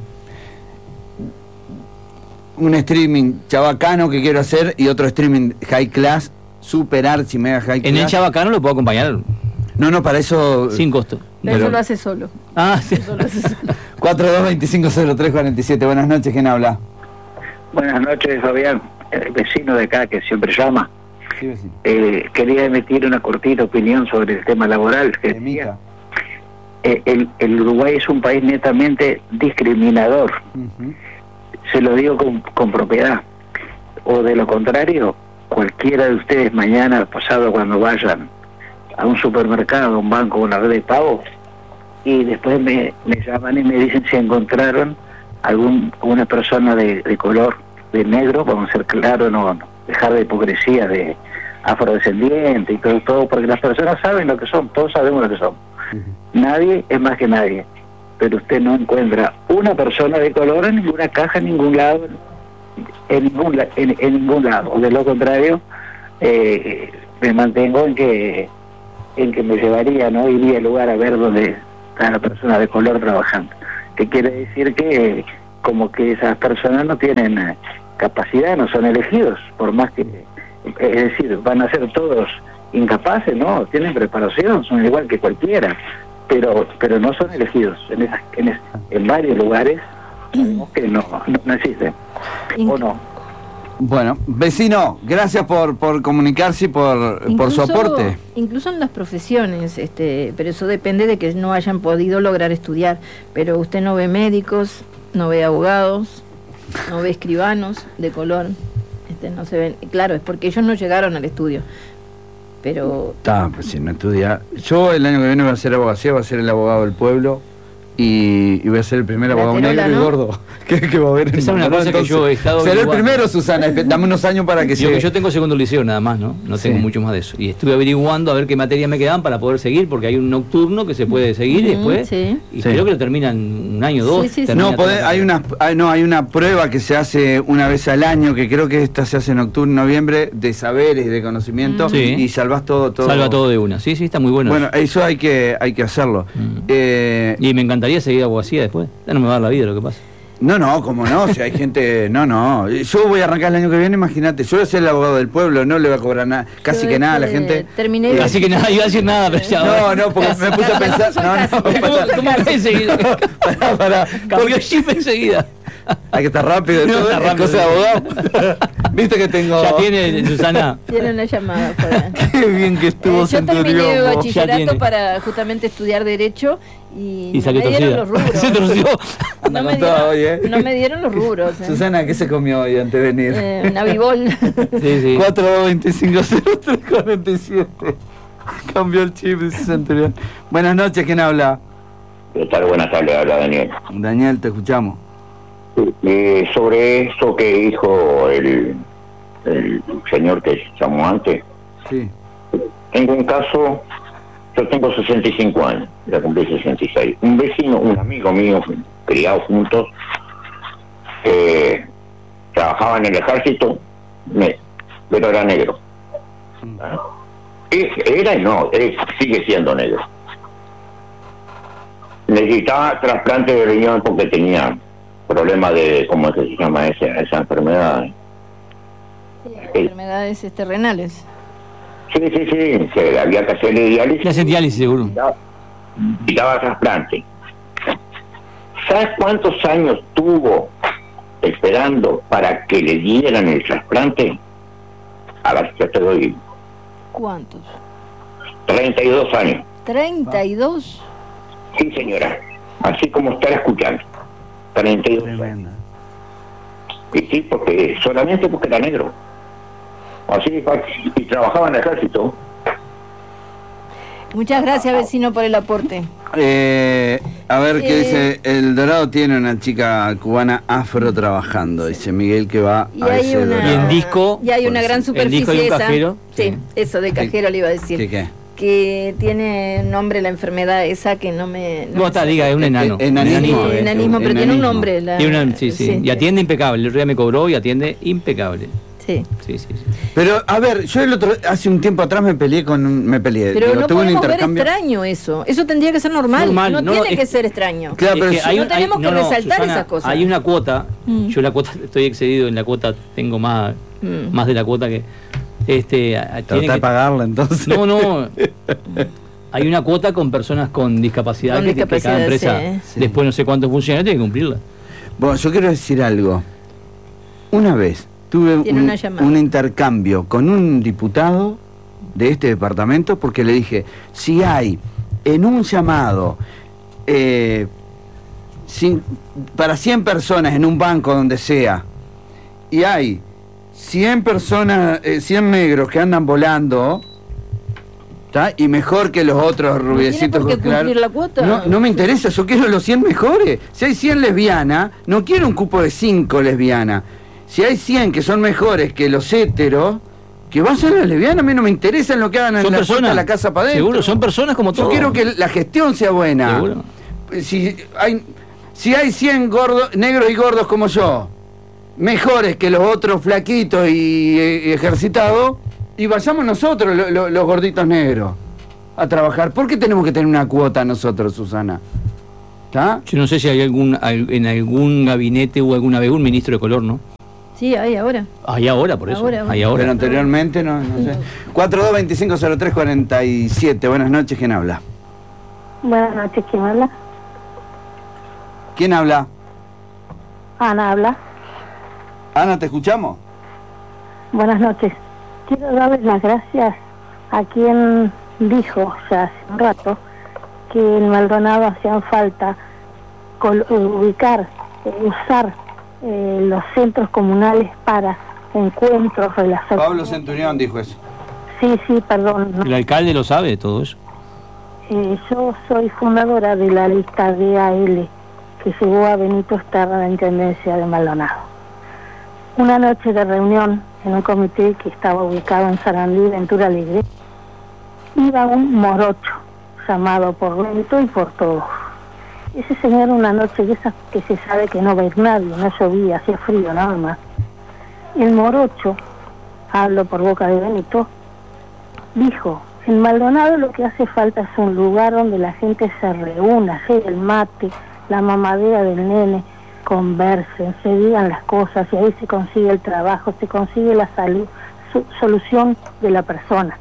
S1: Un streaming chabacano que quiero hacer y otro streaming high class, super archi mega high class.
S3: En el Chabacano lo puedo acompañar
S1: No, no, para eso.
S3: sin costo.
S2: Pero
S1: Pero-
S2: eso lo hace solo.
S3: Ah, sí.
S2: Eso lo hace solo.
S1: cuatro dos dos cinco cero tres cuatro siete. Buenas noches, ¿quién habla?
S4: Buenas noches, Fabián, el vecino de acá que siempre llama.
S1: Sí, vecino.
S4: Eh, quería emitir una cortita opinión sobre el tema laboral. Que
S1: De Mica.
S4: eh, el, el Uruguay es un país netamente discriminador,
S1: Ujú.
S4: se lo digo con, con propiedad. O de lo contrario, cualquiera de ustedes mañana, pasado, cuando vayan a un supermercado, a un banco, a una red de pago, y después me, me llaman y me dicen si encontraron algún una persona de, de color, de negro, vamos a ser claros, no, no dejar de hipocresía, de afrodescendiente y todo, todo, porque las personas saben lo que son, todos sabemos lo que son. Nadie es más que nadie, pero usted no encuentra una persona de color en ninguna caja, en ningún lado, en ningún, la- en, en ningún lado. De lo contrario, eh, me mantengo en que en que me llevaría, no iría al lugar a ver dónde está la persona de color trabajando. Que quiere decir que como que esas personas no tienen eh, capacidad, no son elegidos, por más que, es decir, van a ser todos incapaces, no, tienen preparación, son igual que cualquiera, pero pero no son elegidos. En esas, en, es- en varios lugares sabemos que no, no, no existen, o no.
S1: Bueno, vecino, gracias por, por comunicarse y por, por su
S2: Incluso-
S1: aporte.
S2: Incluso en las profesiones, este, pero eso depende de que no hayan podido lograr estudiar. Pero usted no ve médicos, no ve abogados, no ve escribanos de color, este, no se ven. Claro, es porque ellos no llegaron al estudio. pero...
S1: Está, pues si no estudia. Yo el año que viene voy a hacer abogacía, voy a ser el abogado del pueblo. Y, y voy a ser el primer
S2: La
S1: abogado
S2: terola,
S1: negro
S2: ¿no?
S1: y gordo que, que va a haber en
S3: Esa es una
S1: Maldonado.
S3: cosa que yo he estado
S1: Seré el
S3: averiguando.
S1: primero, Susana. espe- Dame unos años para que
S3: Yo,
S1: llegue.
S3: yo tengo segundo liceo nada más, ¿no? No tengo
S1: Sí.
S3: mucho más de eso. Y estuve averiguando a ver qué materias me quedaban para poder seguir, porque hay un nocturno que se puede seguir
S2: Ujú,
S3: después.
S2: sí.
S3: Y
S1: Sí.
S3: creo que lo terminan un año o dos.
S2: Sí, sí, sí.
S3: termina
S1: No,
S3: toda
S1: podés-
S3: la
S1: hay
S3: carrera.
S1: una, hay, no, hay una prueba que se hace una vez al año, que creo que esta se hace en octubre, noviembre, de saberes, de conocimiento,
S3: Sí.
S1: y salvás todo, todo.
S3: Salva todo de una. Sí, sí, está muy bueno.
S1: Bueno, eso hay que, hay que hacerlo.
S3: Mm.
S1: Eh,
S3: Y me encantaría seguir abogacía después. Ya no me va a dar la vida lo que pasa.
S1: No, no, como no, si hay gente, no, no. Yo voy a arrancar el año que viene, imagínate, yo voy a ser el abogado del pueblo, no le voy a cobrar nada, casi
S2: Yo,
S1: que nada a la
S2: este,
S1: gente.
S2: terminé-
S1: Eh,
S3: Así que nada, iba a decir nada, pero ya.
S1: No, no, porque me puse a pensar, no, no,
S3: ¿Cómo, cómo fue enseguida?
S1: pará, pará,
S3: Cambió el chip enseguida.
S1: hay que estar rápido,
S3: No,
S1: todo
S3: está
S1: es
S3: rápido.
S1: cosa de abogado. Viste que tengo.
S3: Ya tiene, Susana.
S2: Tiene una llamada fuera.
S1: Qué bien que estuvo
S2: Eh, yo terminé
S1: Centurión. vos.
S2: bachillerato
S3: tiene.
S2: para justamente estudiar Derecho y,
S3: Y
S2: no
S3: salió
S2: me dieron
S3: torcida.
S2: los rubros.
S3: Se torció.
S1: Anda
S2: No
S1: con
S2: me,
S1: todo
S2: dieron,
S1: hoy, ¿eh?
S2: no me dieron los rubros. eh.
S1: Susana, ¿qué se comió hoy antes de venir?
S2: Eh, una bibol.
S3: Sí, sí.
S1: cuatro dos veinticinco cero tres cuarenta y siete. Cambió el chip, dice Centurión. Buenas noches, ¿quién habla?
S5: ¿Qué tal? Buenas tardes, habla Daniel.
S1: Daniel, te escuchamos.
S5: Eh, sobre eso que dijo el, el señor que llamó antes,
S1: Sí.
S5: tengo un caso, yo tengo sesenta y cinco años, ya cumplí sesenta y seis. Un vecino, un amigo mío, criados juntos, eh, trabajaba en el ejército, me- pero era negro. ¿Ah? Es- Era y no, es- sigue siendo negro. Necesitaba trasplante de riñón porque tenía problemas de, ¿cómo es que se llama esa, esa enfermedad?
S2: Enfermedades este, renales.
S5: Sí, sí, sí, se había que hacerle
S3: Le
S5: diálisis.
S3: hacen diálisis seguro.
S5: Y daba trasplante. ¿Sabes cuántos años tuvo esperando para que le dieran el trasplante? A ver, yo te doy
S2: ¿Cuántos?
S5: treinta y dos años.
S2: ¿treinta y dos?
S5: Sí, señora. Así como estar escuchando. treinta y dos años.
S1: Tremenda.
S5: Y sí, porque solamente porque era negro. Así, y trabajaba en el ejército.
S2: Muchas gracias, vecino, por el aporte.
S1: Eh, a ver qué
S2: Eh.
S1: dice. El Dorado tiene una chica cubana afro trabajando. Dice Miguel que va
S2: Y
S1: a
S2: hay
S1: ese
S2: una,
S1: Dorado.
S3: Y en disco,
S2: y hay una
S1: por
S2: gran
S1: eso.
S3: En disco hay
S2: superficie
S3: un
S2: esa.
S3: cajero.
S2: Sí,
S3: Sí.
S2: eso de cajero le iba a decir.
S1: ¿Qué qué?
S2: Que tiene nombre la enfermedad esa que no me...
S3: No, está, diga, es un enano.
S1: Eh, enanismo,
S2: Sí,
S1: eh,
S2: enanismo, pero tiene un
S1: enanismo.
S2: nombre. la-
S3: Tiene una- sí, sí, Y atiende impecable. El otro día me cobró y atiende impecable.
S2: Sí.
S3: Sí, sí, sí.
S1: Pero, a ver, yo el otro, hace un tiempo atrás me peleé con un, me peleé.
S2: Pero
S1: digo,
S2: no
S1: tuve un
S2: podemos ver
S1: intercambio.
S2: extraño eso. Eso tendría que ser normal.
S3: Normal,
S2: no,
S3: no,
S2: tiene
S3: es-
S2: que ser extraño.
S1: Claro, pero
S3: Es
S1: si-
S3: hay
S2: no
S3: un-
S2: tenemos que resaltar
S3: Susana,
S2: esas cosas.
S3: Hay una cuota,
S2: Mm.
S3: yo la cuota, estoy excedido en la cuota, tengo más,
S2: Mm.
S3: más de la cuota que... Este, a- tiene
S1: Tratar de
S3: que-
S1: pagarla entonces.
S3: No, no. Hay una cuota con personas con discapacidad,
S2: Con
S3: que, que cada
S2: discapacidad,
S3: empresa,
S2: sí.
S3: después no sé cuántos funcionarios, tiene que cumplirla.
S1: Bueno, yo quiero decir algo. Una vez tuve
S2: Tiene
S1: un,
S2: una llamada.
S1: un intercambio con un diputado de este departamento porque le dije, si hay en un llamado eh, cin- para cien personas en un banco donde sea y hay cien personas, eh, cien negros que andan volando, ¿tá? Y mejor que los otros
S2: tiene
S1: rubiecitos
S2: por qué
S1: con claro-
S2: cumplir la cuota.
S1: No, no me interesa, yo quiero los cien mejores. Si hay cien lesbianas, no quiero un cupo de cinco lesbianas. Si hay cien que son mejores que los héteros, que vayan las lesbianas, a mí no me interesa en lo que hagan en
S3: Son
S1: la puerta
S3: personas.
S1: de la casa para adentro.
S3: Seguro, son personas como
S1: Yo
S3: todos.
S1: quiero que la gestión sea buena.
S3: Seguro.
S1: Si hay, si hay cien gordos, negros y gordos como yo, mejores que los otros flaquitos y, eh, ejercitados, y vayamos nosotros, lo- lo- los gorditos negros, a trabajar. ¿Por qué tenemos que tener una cuota nosotros, Susana? ¿Está?
S3: Yo no sé si hay algún al- en algún gabinete o alguna vez un ministro de color, ¿no?
S2: Sí, hay ahora.
S3: Hay ahora, por eso.
S2: Ahora, ahora.
S3: Hay ahora.
S1: Pero anteriormente no, no sé. cuatro dos veinticinco cero tres cuarenta y siete. Buenas noches, ¿quién habla?
S6: Buenas noches, ¿quién habla?
S1: ¿Quién habla?
S6: Ana habla.
S1: Ana, ¿te escuchamos?
S6: Buenas noches. Quiero darles las gracias a quien dijo ya hace un rato que en Maldonado hacían falta col- eh, ubicar, eh, usar eh, los centros comunales para encuentros, relaciones.
S1: Pablo Centurión dijo eso.
S6: Sí, sí, perdón. no.
S3: ¿El alcalde lo sabe todo eso?
S6: Eh, yo soy fundadora de la lista D A L que llevó a Benito Esterra a la Intendencia de Maldonado. Una noche de reunión en un comité que estaba ubicado en Sarandí, Ventura Alegre, iba un morocho llamado por Benito y por todos. Ese señor, una noche de esas que se sabe que no va a ir nadie, no llovía, hacía frío nada más. El morocho, hablo por boca de Benito, dijo: en Maldonado lo que hace falta es un lugar donde la gente se reúna, lleve el mate, la mamadera del nene, conversen, se digan las cosas y ahí se consigue el trabajo, se consigue la salud, su, solución de la persona.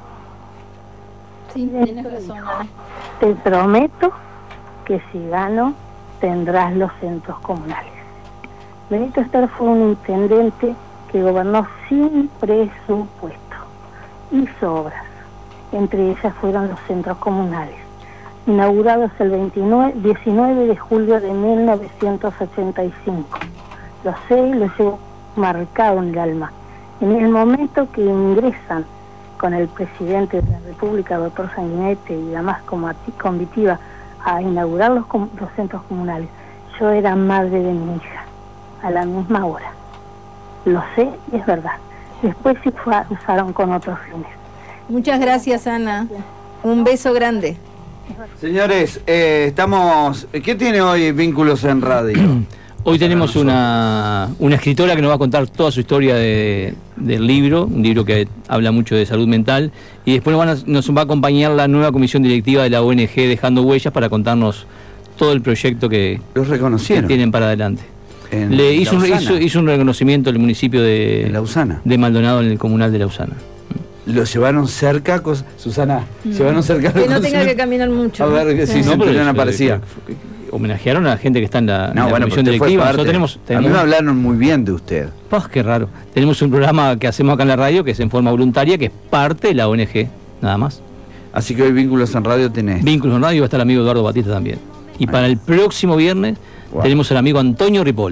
S2: Sí, tienes razón, Ana.
S6: Te prometo que si gano tendrás los centros comunales. Benito Esterra fue un intendente que gobernó sin presupuesto, hizo obras, entre ellas fueron los centros comunales, inaugurados el veintinueve, diecinueve de julio de mil novecientos ochenta y cinco. Lo sé y lo llevo marcado en el alma. En el momento que ingresan con el presidente de la República, doctor Sanguinetti, y la más comitiva a inaugurar los, los centros comunales, yo era madre de mi hija, a la misma hora. Lo sé y es verdad. Después sí fue, usaron con otros fines.
S2: Muchas gracias, Ana. Un beso grande.
S1: Señores, eh, estamos... ¿Qué tiene hoy Vínculos en Radio?
S3: Hoy tenemos una, una escritora que nos va a contar toda su historia de, del libro, un libro que habla mucho de salud mental, y después nos, van a, nos va a acompañar la nueva comisión directiva de la O N G Dejando Huellas para contarnos todo el proyecto que,
S1: Los reconocieron.
S3: que tienen para adelante.
S1: En
S3: Le hizo un,
S1: Lausana.
S3: hizo, hizo un reconocimiento el municipio de,
S1: En Lausana.
S3: de Maldonado, en el comunal de Lausana.
S1: Lo llevaron cerca, cos- Susana,
S2: Mm.
S1: llevaron cerca.
S2: Que no
S1: los
S2: tenga que
S1: cos-
S2: caminar mucho.
S1: A ver, que sí,
S2: Sí.
S1: no,
S3: pero
S1: pero no
S3: es-
S1: aparecía.
S3: que- que homenajearon a la gente que está en la, en
S1: No,
S3: la
S1: bueno,
S3: comisión
S1: pero usted fue
S3: directiva.
S1: parte.
S3: Nosotros tenemos,
S1: A mí
S3: tenemos
S1: me hablaron muy bien de usted.
S3: Paz, qué raro. Tenemos un programa que hacemos acá en la radio que es en forma voluntaria, que es parte de la O N G, nada más.
S1: Así que hoy Vínculos en Radio tenés.
S3: Vínculos en radio, va a estar el amigo Eduardo Batista también. Y para el próximo viernes
S1: Wow.
S3: tenemos al amigo Antonio Ripoll.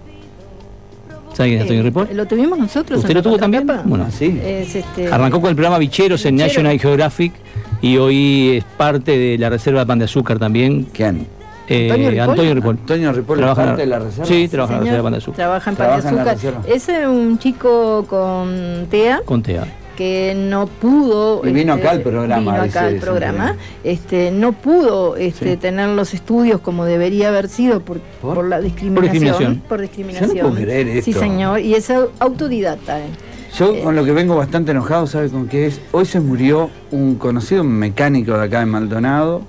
S3: ¿Sabe quién es Antonio
S2: Eh,
S3: Ripoll?
S2: Lo tuvimos nosotros.
S3: ¿Usted
S2: en
S3: lo
S2: la
S3: tuvo también?
S2: contratapa.
S3: Bueno,
S1: Ah, sí.
S2: Es, este,
S3: arrancó con el programa Bicheros en
S2: Bichero.
S3: National Geographic y hoy es parte de la reserva de pan de azúcar también.
S1: ¿Quién?
S3: Eh,
S2: ¿Antonio Ripoll?
S3: Antonio Ripoll.
S1: Antonio Ripoll,
S3: Trabaja en
S1: parte de la reserva.
S3: Sí, trabaja en la
S2: señor,
S3: reserva de pan de azúcar.
S2: Trabaja en pan
S1: Trabaja en
S2: de
S1: la
S2: azúcar.
S1: reserva.
S2: Ese es un chico con T E A
S3: Con T E A.
S2: que no pudo
S1: Y vino
S2: este,
S1: acá al programa,
S2: vino acá
S1: ese-
S2: al
S1: ese
S2: programa
S1: programa.
S2: este no pudo este
S1: Sí.
S2: tener los estudios como debería haber sido por,
S1: ¿Por?
S2: por la discriminación
S3: discriminación.
S2: por discriminación.
S1: Yo no puedo creer esto.
S2: Sí, señor, y es au- autodidacta eh.
S1: Yo
S2: Eh.
S1: con lo que vengo bastante enojado, ¿sabe con qué es? Hoy se murió un conocido mecánico de acá de Maldonado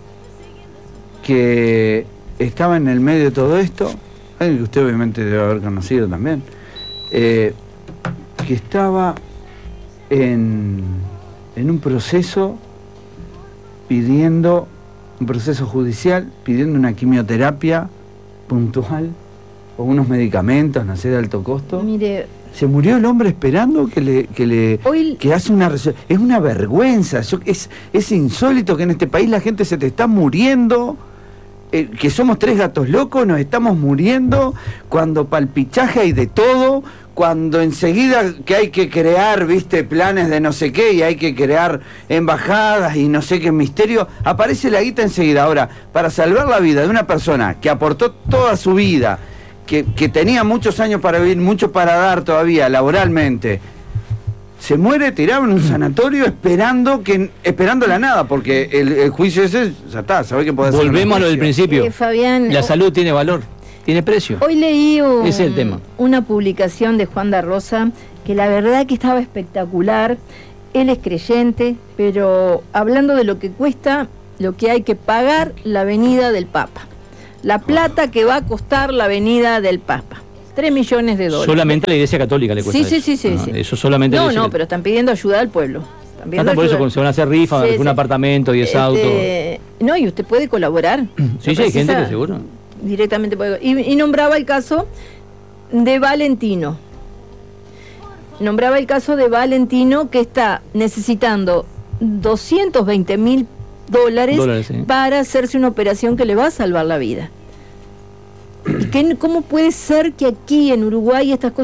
S1: que estaba en el medio de todo esto, alguien que usted obviamente debe haber conocido también, eh, que estaba en, en un proceso pidiendo, un proceso judicial, pidiendo una quimioterapia puntual o unos medicamentos, no sé, de alto costo.
S2: Mire,
S1: Se murió el hombre esperando que le que le
S2: Hoy-
S1: que hace una reso- es una vergüenza. Yo- es es insólito que en este país la gente se te está muriendo, eh, que somos tres gatos locos, nos estamos muriendo cuando palpichaje hay de todo, cuando enseguida que hay que crear, viste, planes de no sé qué y hay que crear embajadas y no sé qué misterio, aparece la guita enseguida. Ahora, para salvar la vida de una persona que aportó toda su vida, que, que tenía muchos años para vivir, mucho para dar todavía laboralmente, se muere tirado en un sanatorio esperando que esperando la nada, porque el, el juicio ese ya está, sabe que puede hacer.
S3: Volvemos a lo del principio.
S2: eh, Fabián,
S3: La
S2: ho-
S3: salud tiene valor, tiene precio.
S2: hoy leí un-
S3: Ese es el tema.
S2: una publicación de Juan da Rosa que la verdad que estaba espectacular. Él es creyente, pero hablando de lo que cuesta, lo que hay que pagar la venida del Papa. La plata que va a costar la venida del Papa. Tres millones de dólares.
S3: Solamente a la Iglesia Católica le cuesta
S2: Sí, sí,
S3: eso.
S2: sí, sí,
S3: No,
S2: sí.
S3: Eso solamente a la
S2: No,
S3: Iglesia
S2: no, pero están pidiendo ayuda al pueblo. Están pidiendo
S3: Tratan por eso,
S2: ayuda.
S3: como se van a hacer rifas,
S2: Sí,
S3: algún
S2: sí.
S3: apartamento, diez autos.
S2: Este, No, y usted puede colaborar.
S3: Sí,
S2: No
S3: sí, hay gente
S2: precisa-
S3: que seguro.
S2: Directamente puede. Y, y nombraba el caso de Valentino. Nombraba el caso de Valentino que está necesitando doscientos veinte mil dólares,
S3: Dólares, sí.
S2: para hacerse una operación que le va a salvar la vida. ¿Y qué- cómo puede ser que aquí en Uruguay estas cosas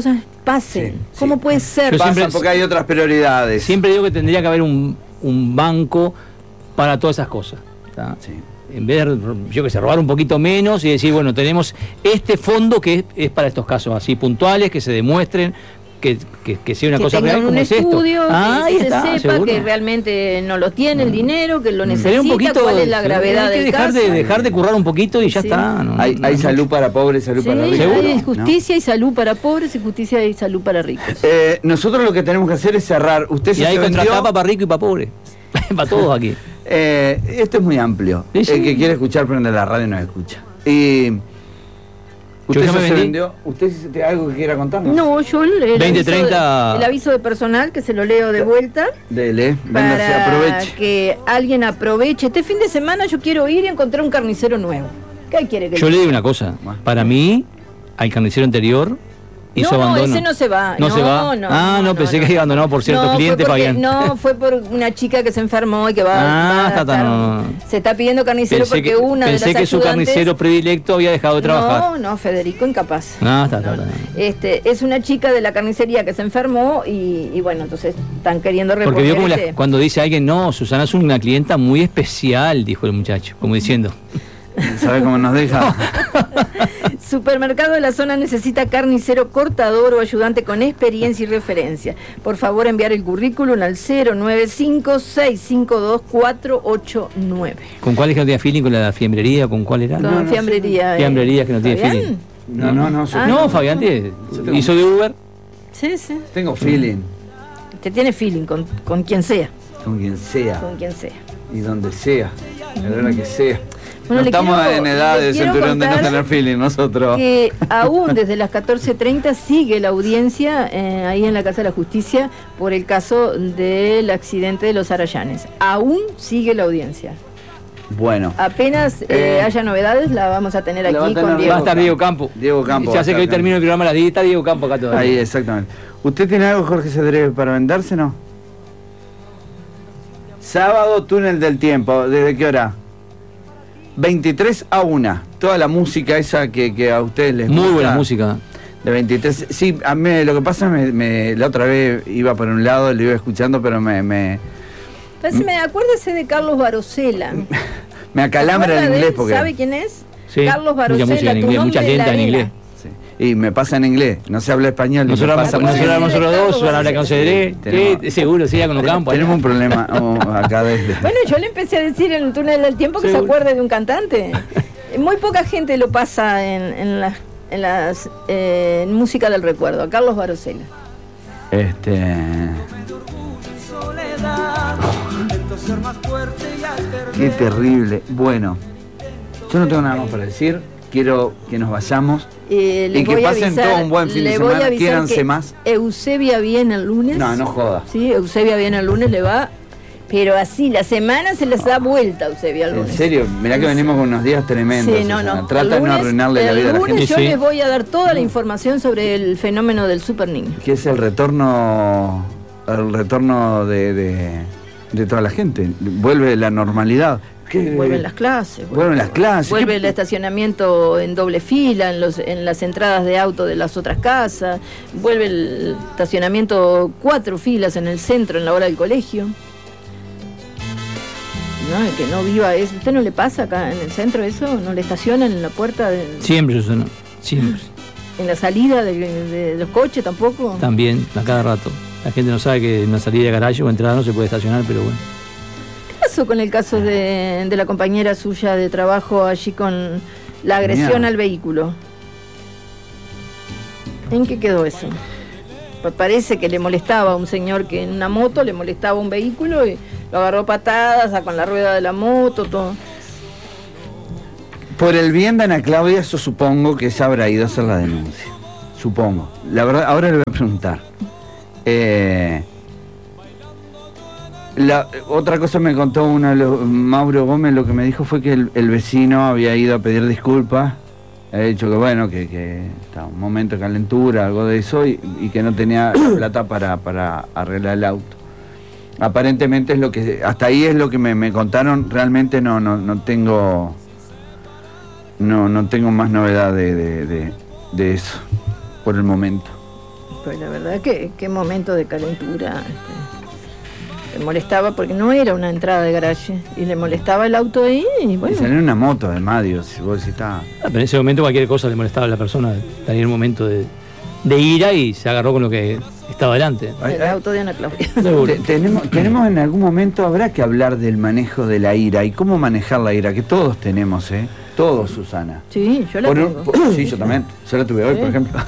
S2: pasen.
S1: Sí,
S2: ¿Cómo
S1: sí.
S2: puede ser?
S3: Yo
S1: Pasa
S3: siempre-
S1: porque hay otras prioridades.
S3: Siempre digo que tendría que haber un, un banco para todas esas cosas. ¿Tá?
S1: Sí.
S3: En vez de, yo que sé, robar un poquito menos y decir, bueno, tenemos este fondo que es, es para estos casos así puntuales, que se demuestren, que, que, que sea una
S2: que
S3: cosa
S2: tengan
S3: real
S2: un
S3: como es esto.
S2: estudio,
S3: Ah,
S2: que
S3: ahí
S2: se
S3: está,
S2: sepa
S3: seguro.
S2: que realmente no lo tiene el dinero, que lo
S3: Sería
S2: necesita,
S3: un poquito,
S2: cuál es la gravedad
S3: hay que
S2: del
S3: dejar
S2: caso.
S3: de, dejar de currar un poquito y ya
S2: Sí.
S3: está. No,
S1: Hay,
S3: no,
S1: hay
S3: no.
S1: salud para pobres, salud
S2: Sí,
S1: para ricos.
S3: ¿Seguro?
S2: hay
S1: ¿no?
S2: justicia y salud para pobres y justicia y salud para ricos.
S1: Eh, nosotros lo que tenemos que hacer es cerrar. Usted
S3: Y
S1: se
S3: hay
S1: se vendió.
S3: contratapa para rico y para pobre. Para todos aquí.
S1: Eh, esto es muy amplio.
S3: Sí, sí.
S1: El que quiere escuchar prende la radio y nos escucha. Y usted
S3: ya
S1: se
S3: me vendí.
S1: vendió. ¿Usted tiene algo que quiera contarnos?
S2: No, yo el, el
S3: veinte,
S2: aviso
S3: treinta.
S2: de, el aviso de personal que se lo leo de vuelta
S1: Dele, véngase,
S2: para
S1: aproveche.
S2: que alguien aproveche. Este fin de semana yo quiero ir y encontrar un carnicero nuevo. ¿Qué quiere que
S3: Yo
S2: le
S3: le digo una cosa. Para mí, al carnicero anterior hizo
S2: no, no,
S3: abandono.
S2: ese no se va.
S3: ¿No,
S2: No,
S3: se va?
S2: no,
S3: ah, no,
S2: no,
S3: pensé
S2: no,
S3: que había abandonado por ciertos
S2: no,
S3: clientes.
S2: fue porque-
S3: Fabián.
S2: no, fue por una chica que se enfermó y que va,
S3: Ah,
S2: va a
S3: está, está,
S2: estar-
S3: no.
S2: se está pidiendo carnicero
S3: Pensé
S2: porque
S3: que,
S2: una de las
S3: pensé que su
S2: ayudantes-
S3: carnicero predilecto había dejado de trabajar.
S2: No, no, Federico, incapaz.
S3: Ah, está, está,
S2: No,
S3: está.
S2: Este, es una chica de la carnicería que se enfermó y, y bueno, entonces están queriendo reponer
S3: Porque vio como la-
S2: este-
S3: cuando dice alguien, no, Susana es una clienta muy especial, dijo el muchacho, como diciendo.
S1: ¿Sabe cómo nos deja?
S2: Supermercado de la zona necesita carnicero cortador o ayudante con experiencia y referencia. Por favor, enviar el currículum al cero nueve cinco, seis cinco dos, cuatro ocho nueve.
S3: ¿Con cuál es que no tenía feeling? ¿Con la fiambrería? ¿Con cuál era?
S2: Con
S1: no, sí.
S2: fiambrería. eh.
S3: Fiambrería que no tiene
S2: ¿Fabián?
S3: feeling.
S1: No, no, no. yo
S2: Ah,
S3: No,
S1: tengo-
S3: Fabián tiene-
S1: Yo tengo-
S3: hizo de Uber.
S2: Sí, sí.
S1: Tengo feeling
S2: Te tiene feeling con, con quien sea.
S1: con quien sea
S2: Con quien sea.
S1: y donde sea, a la hora que sea.
S2: Bueno,
S1: no
S2: le
S1: estamos
S2: quiero-
S1: en edad
S2: le
S1: de
S2: quiero
S1: centurión de no
S2: contar
S1: tener feeling nosotros.
S2: Que aún desde las catorce treinta sigue la audiencia eh, ahí en la Casa de la Justicia por el caso del accidente de los Arayanes. Aún sigue la audiencia.
S1: Bueno,
S2: Apenas eh,
S1: Eh,
S2: haya novedades, la vamos a tener
S1: la va a
S2: aquí
S1: tener
S2: con
S3: Va a
S2: Diego.
S3: estar Diego Campo.
S1: Diego Campo va
S3: Ya
S1: a
S3: sé
S1: estar
S3: que hoy
S1: acá.
S3: termino el programa a las diez, está Diego Campo acá todavía.
S1: ahí exactamente. ¿Usted tiene algo, Jorge Cedrés, para venderse, no? Sábado, túnel del tiempo. ¿Desde qué hora? veintitrés a una. Toda la música esa que, que a ustedes les gusta.
S3: Muy buena música.
S1: De veintitrés. Sí, a mí lo que pasa es me, me- la otra vez iba por un lado, lo iba escuchando, pero me, me,
S2: Entonces, me acuérdese de Carlos Barosela.
S1: me acalambra el
S2: ¿Se acuerda de
S1: inglés
S2: él?
S1: porque.
S2: ¿Sabe quién es?
S3: Sí,
S2: Carlos
S3: mucha
S2: Barosela,
S3: música en
S2: tu
S3: inglés,
S2: nombre
S3: muchas
S2: es la
S3: lentas en
S2: arena.
S3: inglés.
S1: Sí. Y me pasa en inglés, no se habla español. y me
S3: Nosotros
S1: pasa
S3: hablamos
S1: por
S3: nosotros
S1: inglés.
S3: hablamos solo dos, Susana habla con Cedré.
S1: Tenemos-
S3: Sí, seguro, sí, con los campos.
S1: Tenemos un problema oh, acá desde.
S2: Bueno, yo le empecé a decir en el túnel del tiempo que se
S3: Seguro.
S2: acuerde de un cantante. Muy poca gente lo pasa en, en las, en las eh, en música del recuerdo, a Carlos Barosela.
S1: Este. Qué terrible. Bueno, yo no tengo nada más para decir. Quiero que nos vayamos.
S2: Eh, les
S1: Y que
S2: voy a
S1: pasen
S2: avisar-
S1: todo un buen fin de
S2: le voy a
S1: semana.
S2: avisar
S1: Quiéranse
S2: que
S1: más.
S2: Eusebia viene el lunes.
S1: No, no joda.
S2: Sí, Eusebia viene el lunes, le va. Pero así, la semana se les da vuelta a Eusebia el
S1: En
S2: lunes.
S1: serio, mirá que venimos con unos días tremendos.
S2: Sí, no,
S1: Susana.
S2: no.
S1: Trata
S2: El
S1: de no
S2: lunes-
S1: arruinarle la
S2: el
S1: vida a la
S2: lunes
S1: gente.
S2: yo
S3: Sí.
S2: les voy a dar toda la información sobre el fenómeno del super niño.
S1: Que es el retorno. El retorno de, de, de toda la gente. Vuelve la normalidad. ¿Qué?
S2: Vuelven las clases.
S1: Vuelven las clases.
S2: Vuelve
S1: ¿Qué-
S2: el estacionamiento en doble fila, en, los, en las entradas de auto de las otras casas. Vuelve el estacionamiento cuatro filas en el centro en la hora del colegio. No, el que no viva eso. ¿Usted no le pasa acá en el centro eso? ¿No le estacionan en la puerta, de-
S3: Siempre, Susana. Siempre.
S2: en la salida de, de los coches tampoco?
S3: También, a cada rato. La gente no sabe que en una salida de garaje o entrada no se puede estacionar, pero bueno.
S2: ¿Qué pasó con el caso de, de la compañera suya de trabajo allí con la agresión
S1: Mira.
S2: al vehículo? ¿En qué quedó eso? Pa- Parece que le molestaba a un señor que en una moto le molestaba un vehículo y lo agarró a patadas, a con la rueda de la moto, todo.
S1: Por el bien de Ana Claudia, yo supongo que ella habrá ido a hacer la denuncia. Supongo. La verdad, ahora le voy a preguntar. Eh, la, otra cosa me contó uno de los, Mauro Gómez, lo que me dijo fue que el, el vecino había ido a pedir disculpas. Ha dicho que bueno, que, que estaba un momento de calentura, algo de eso, y, y que no tenía plata para, para arreglar el auto. Aparentemente es lo que, hasta ahí es lo que me, me contaron, realmente no, no, no tengo, no, no tengo más novedad de, de, de, de eso, por el momento.
S2: pues la verdad que qué momento de calentura. Este, le molestaba porque no era una entrada de garaje y le molestaba el auto ahí y bueno.
S1: Y salió una moto además, digo, si vos decís, está...
S3: Ah, pero en ese momento cualquier cosa le molestaba a la persona, tenía un momento de, de ira y se agarró con lo que estaba delante.
S2: El auto de Ana Claudia.
S1: Te- tenemos, tenemos en algún momento, habrá que hablar del manejo de la ira y cómo manejar la ira, que todos tenemos, ¿eh? Todos, Susana.
S2: Sí, yo la
S1: Por un-
S2: tengo.
S1: por- sí, yo también. Yo la tuve hoy,
S2: Sí.
S1: por ejemplo.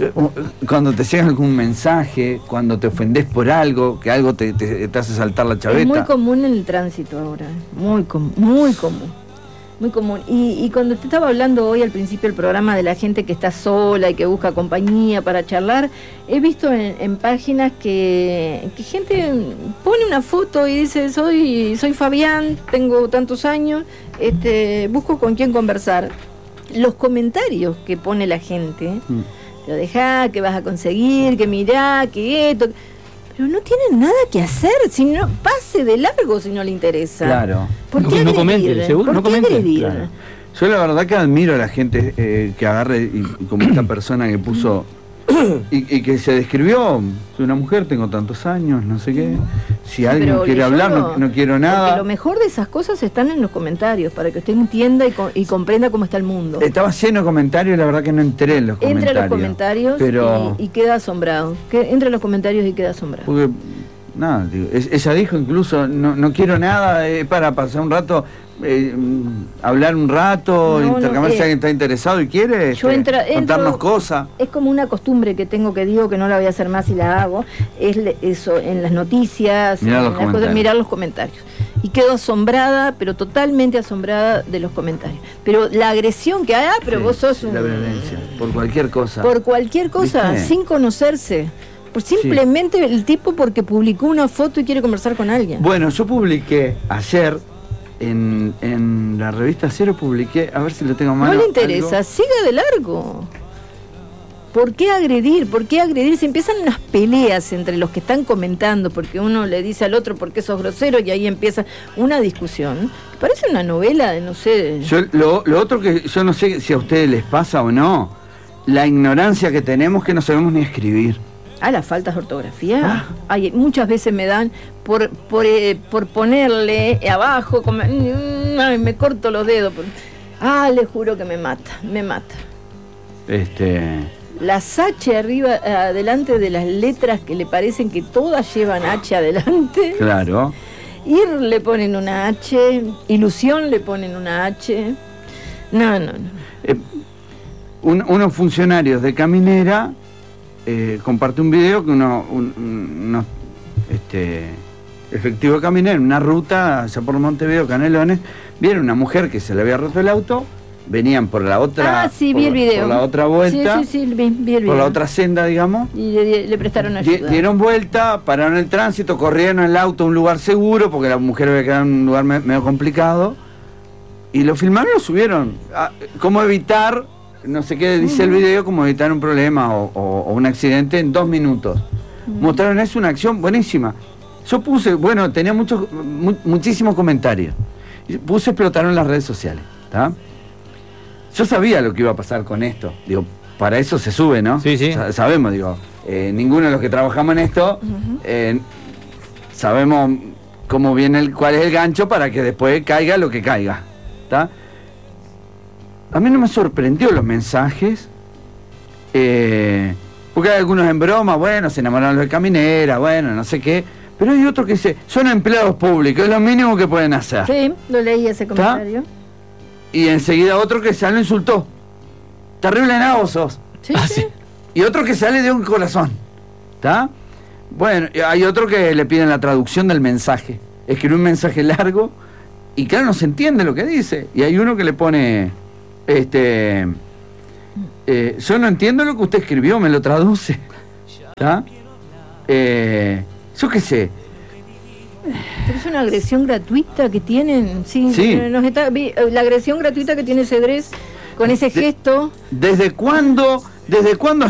S1: Cuando te llega algún mensaje, cuando te ofendés por algo, que algo te, te- te hace saltar la chaveta.
S2: Es muy común en el tránsito ahora, muy común, muy común, muy común. Y, y cuando te estaba hablando hoy al principio del programa de la gente que está sola y que busca compañía para charlar, he visto en, en páginas que, que gente pone una foto y dice, soy, soy Fabián, tengo tantos años, este, busco con quién conversar. Los comentarios que pone la gente,
S1: Mm.
S2: lo dejá, que vas a conseguir, que mirá, que esto... Pero no tienen nada que hacer, si no, pase de largo si no le interesa.
S1: Claro.
S2: ¿Por
S3: No-
S2: qué
S3: no
S2: agredir?
S3: comente, seguro,
S2: ¿Por
S3: no
S2: qué
S3: comente.
S2: agredir?
S1: Claro. Yo la verdad que admiro a la gente eh, que agarre, y, y como esta persona que puso, y, y que se describió, soy una mujer, tengo tantos años, no sé qué, si alguien
S2: Pero
S1: quiere
S2: leyó,
S1: hablar, no, no quiero
S2: porque
S1: nada.
S2: lo mejor de esas cosas están en los comentarios, para que usted entienda y, co- y comprenda cómo está el mundo.
S1: Estaba lleno de comentarios y la verdad que no enteré en los
S2: Entra
S1: comentarios.
S2: a los comentarios
S1: pero...
S2: y, y queda asombrado. Que, entra a los comentarios y queda asombrado.
S1: Porque, nada, digo, es- ella dijo incluso, no, no quiero nada, eh, para pasar un rato, eh, mm, hablar un rato,
S2: No, no,
S1: intercambiar si
S2: eh,
S1: alguien está interesado y quiere,
S2: Yo
S1: este,
S2: entra- entro-
S1: contarnos cosas.
S2: Es como una costumbre que tengo que digo que no la voy a hacer más y la hago, es le- eso en las noticias,
S1: Mirar
S2: en
S1: los
S2: las cosas,
S1: comentarios.
S2: mirar los comentarios. Y quedo asombrada, pero totalmente asombrada de los comentarios. Pero la agresión que hay, ah, pero
S1: Sí,
S2: vos sos
S1: sí,
S2: un...
S1: la violencia, por cualquier cosa.
S2: Por cualquier cosa,
S1: ¿Viste?
S2: sin conocerse. Por simplemente el tipo porque publicó una foto y quiere conversar con alguien.
S1: Bueno, yo publiqué ayer en, en la revista Cero, publiqué, a ver si lo tengo a mano.
S2: No le interesa,
S1: algo.
S2: siga de largo. ¿Por qué agredir? ¿Por qué agredir? Se empiezan unas peleas entre los que están comentando, porque uno le dice al otro por qué sos grosero y ahí empieza una discusión. Parece una novela de no sé.
S1: Yo, lo, lo otro que yo no sé si a ustedes les pasa o no, la ignorancia que tenemos que no sabemos ni escribir.
S2: Ah, las faltas de ortografía.
S1: Ah.
S2: Ay, muchas veces me dan por por, eh, por ponerle abajo, como, mm, ay, me corto los dedos. por- Ah, le juro que me mata, me mata.
S1: Este,
S2: Las H arriba, eh, adelante de las letras que le parecen que todas llevan H adelante.
S1: claro.
S2: Ir le ponen una H, ilusión le ponen una H. No, no, no.
S1: Eh, un- unos funcionarios de Caminera eh, compartió un video que uno, un- un- unos este, efectivos de Caminera, en una ruta allá por Montevideo, Canelones, vieron una mujer que se le había roto el auto, venían por la otra,
S2: Ah, sí,
S1: por,
S2: vi el video.
S1: por la otra vuelta,
S2: Sí, sí, sí, vi, vi el video.
S1: por la otra senda, digamos.
S2: Y le, le prestaron
S1: Di-
S2: ayuda.
S1: Dieron vuelta, pararon el tránsito, corrieron el auto a un lugar seguro, porque la mujer había quedado en un lugar me- medio complicado, y lo filmaron y lo subieron. Ah, ¿Cómo evitar, no sé qué dice el video, cómo evitar un problema o, o- o un accidente en dos minutos? Mostraron eso, una acción buenísima. Yo puse, bueno, tenía muchos, mu- muchísimos comentarios. Y puse, explotaron las redes sociales, ¿tá? Yo sabía lo que iba a pasar con esto. Digo, para eso se sube, ¿no?
S3: Sí, sí.
S1: Sa- sabemos, digo, eh, ninguno de los que trabajamos en esto eh, sabemos cómo viene el, cuál es el gancho para que después caiga lo que caiga, ¿está? A mí no me sorprendió los mensajes, eh, porque hay algunos en broma, bueno, se enamoraron los de Caminera, bueno, no sé qué, pero hay otros que dice, son empleados públicos, es lo mínimo que pueden hacer.
S2: Sí, lo leí ese comentario.
S1: Y enseguida otro que sale lo insultó. Terrible nabo sos.
S2: Sí,
S3: Ah,
S2: sí.
S3: sí.
S1: Y otro que sale de un corazón. ¿Está? Bueno, y hay otro que le piden la traducción del mensaje. Escribe un mensaje largo y claro, no se entiende lo que dice. Y hay uno que le pone, este, eh, yo no entiendo lo que usted escribió, me lo traduce. ¿Está? Eh, yo qué sé.
S2: Pero es una agresión gratuita que tienen. Sí,
S1: Sí.
S2: nos está- vi- la agresión gratuita que tiene Cedrés con ese
S1: De-
S2: gesto.
S1: ¿Desde cuándo, desde cuándo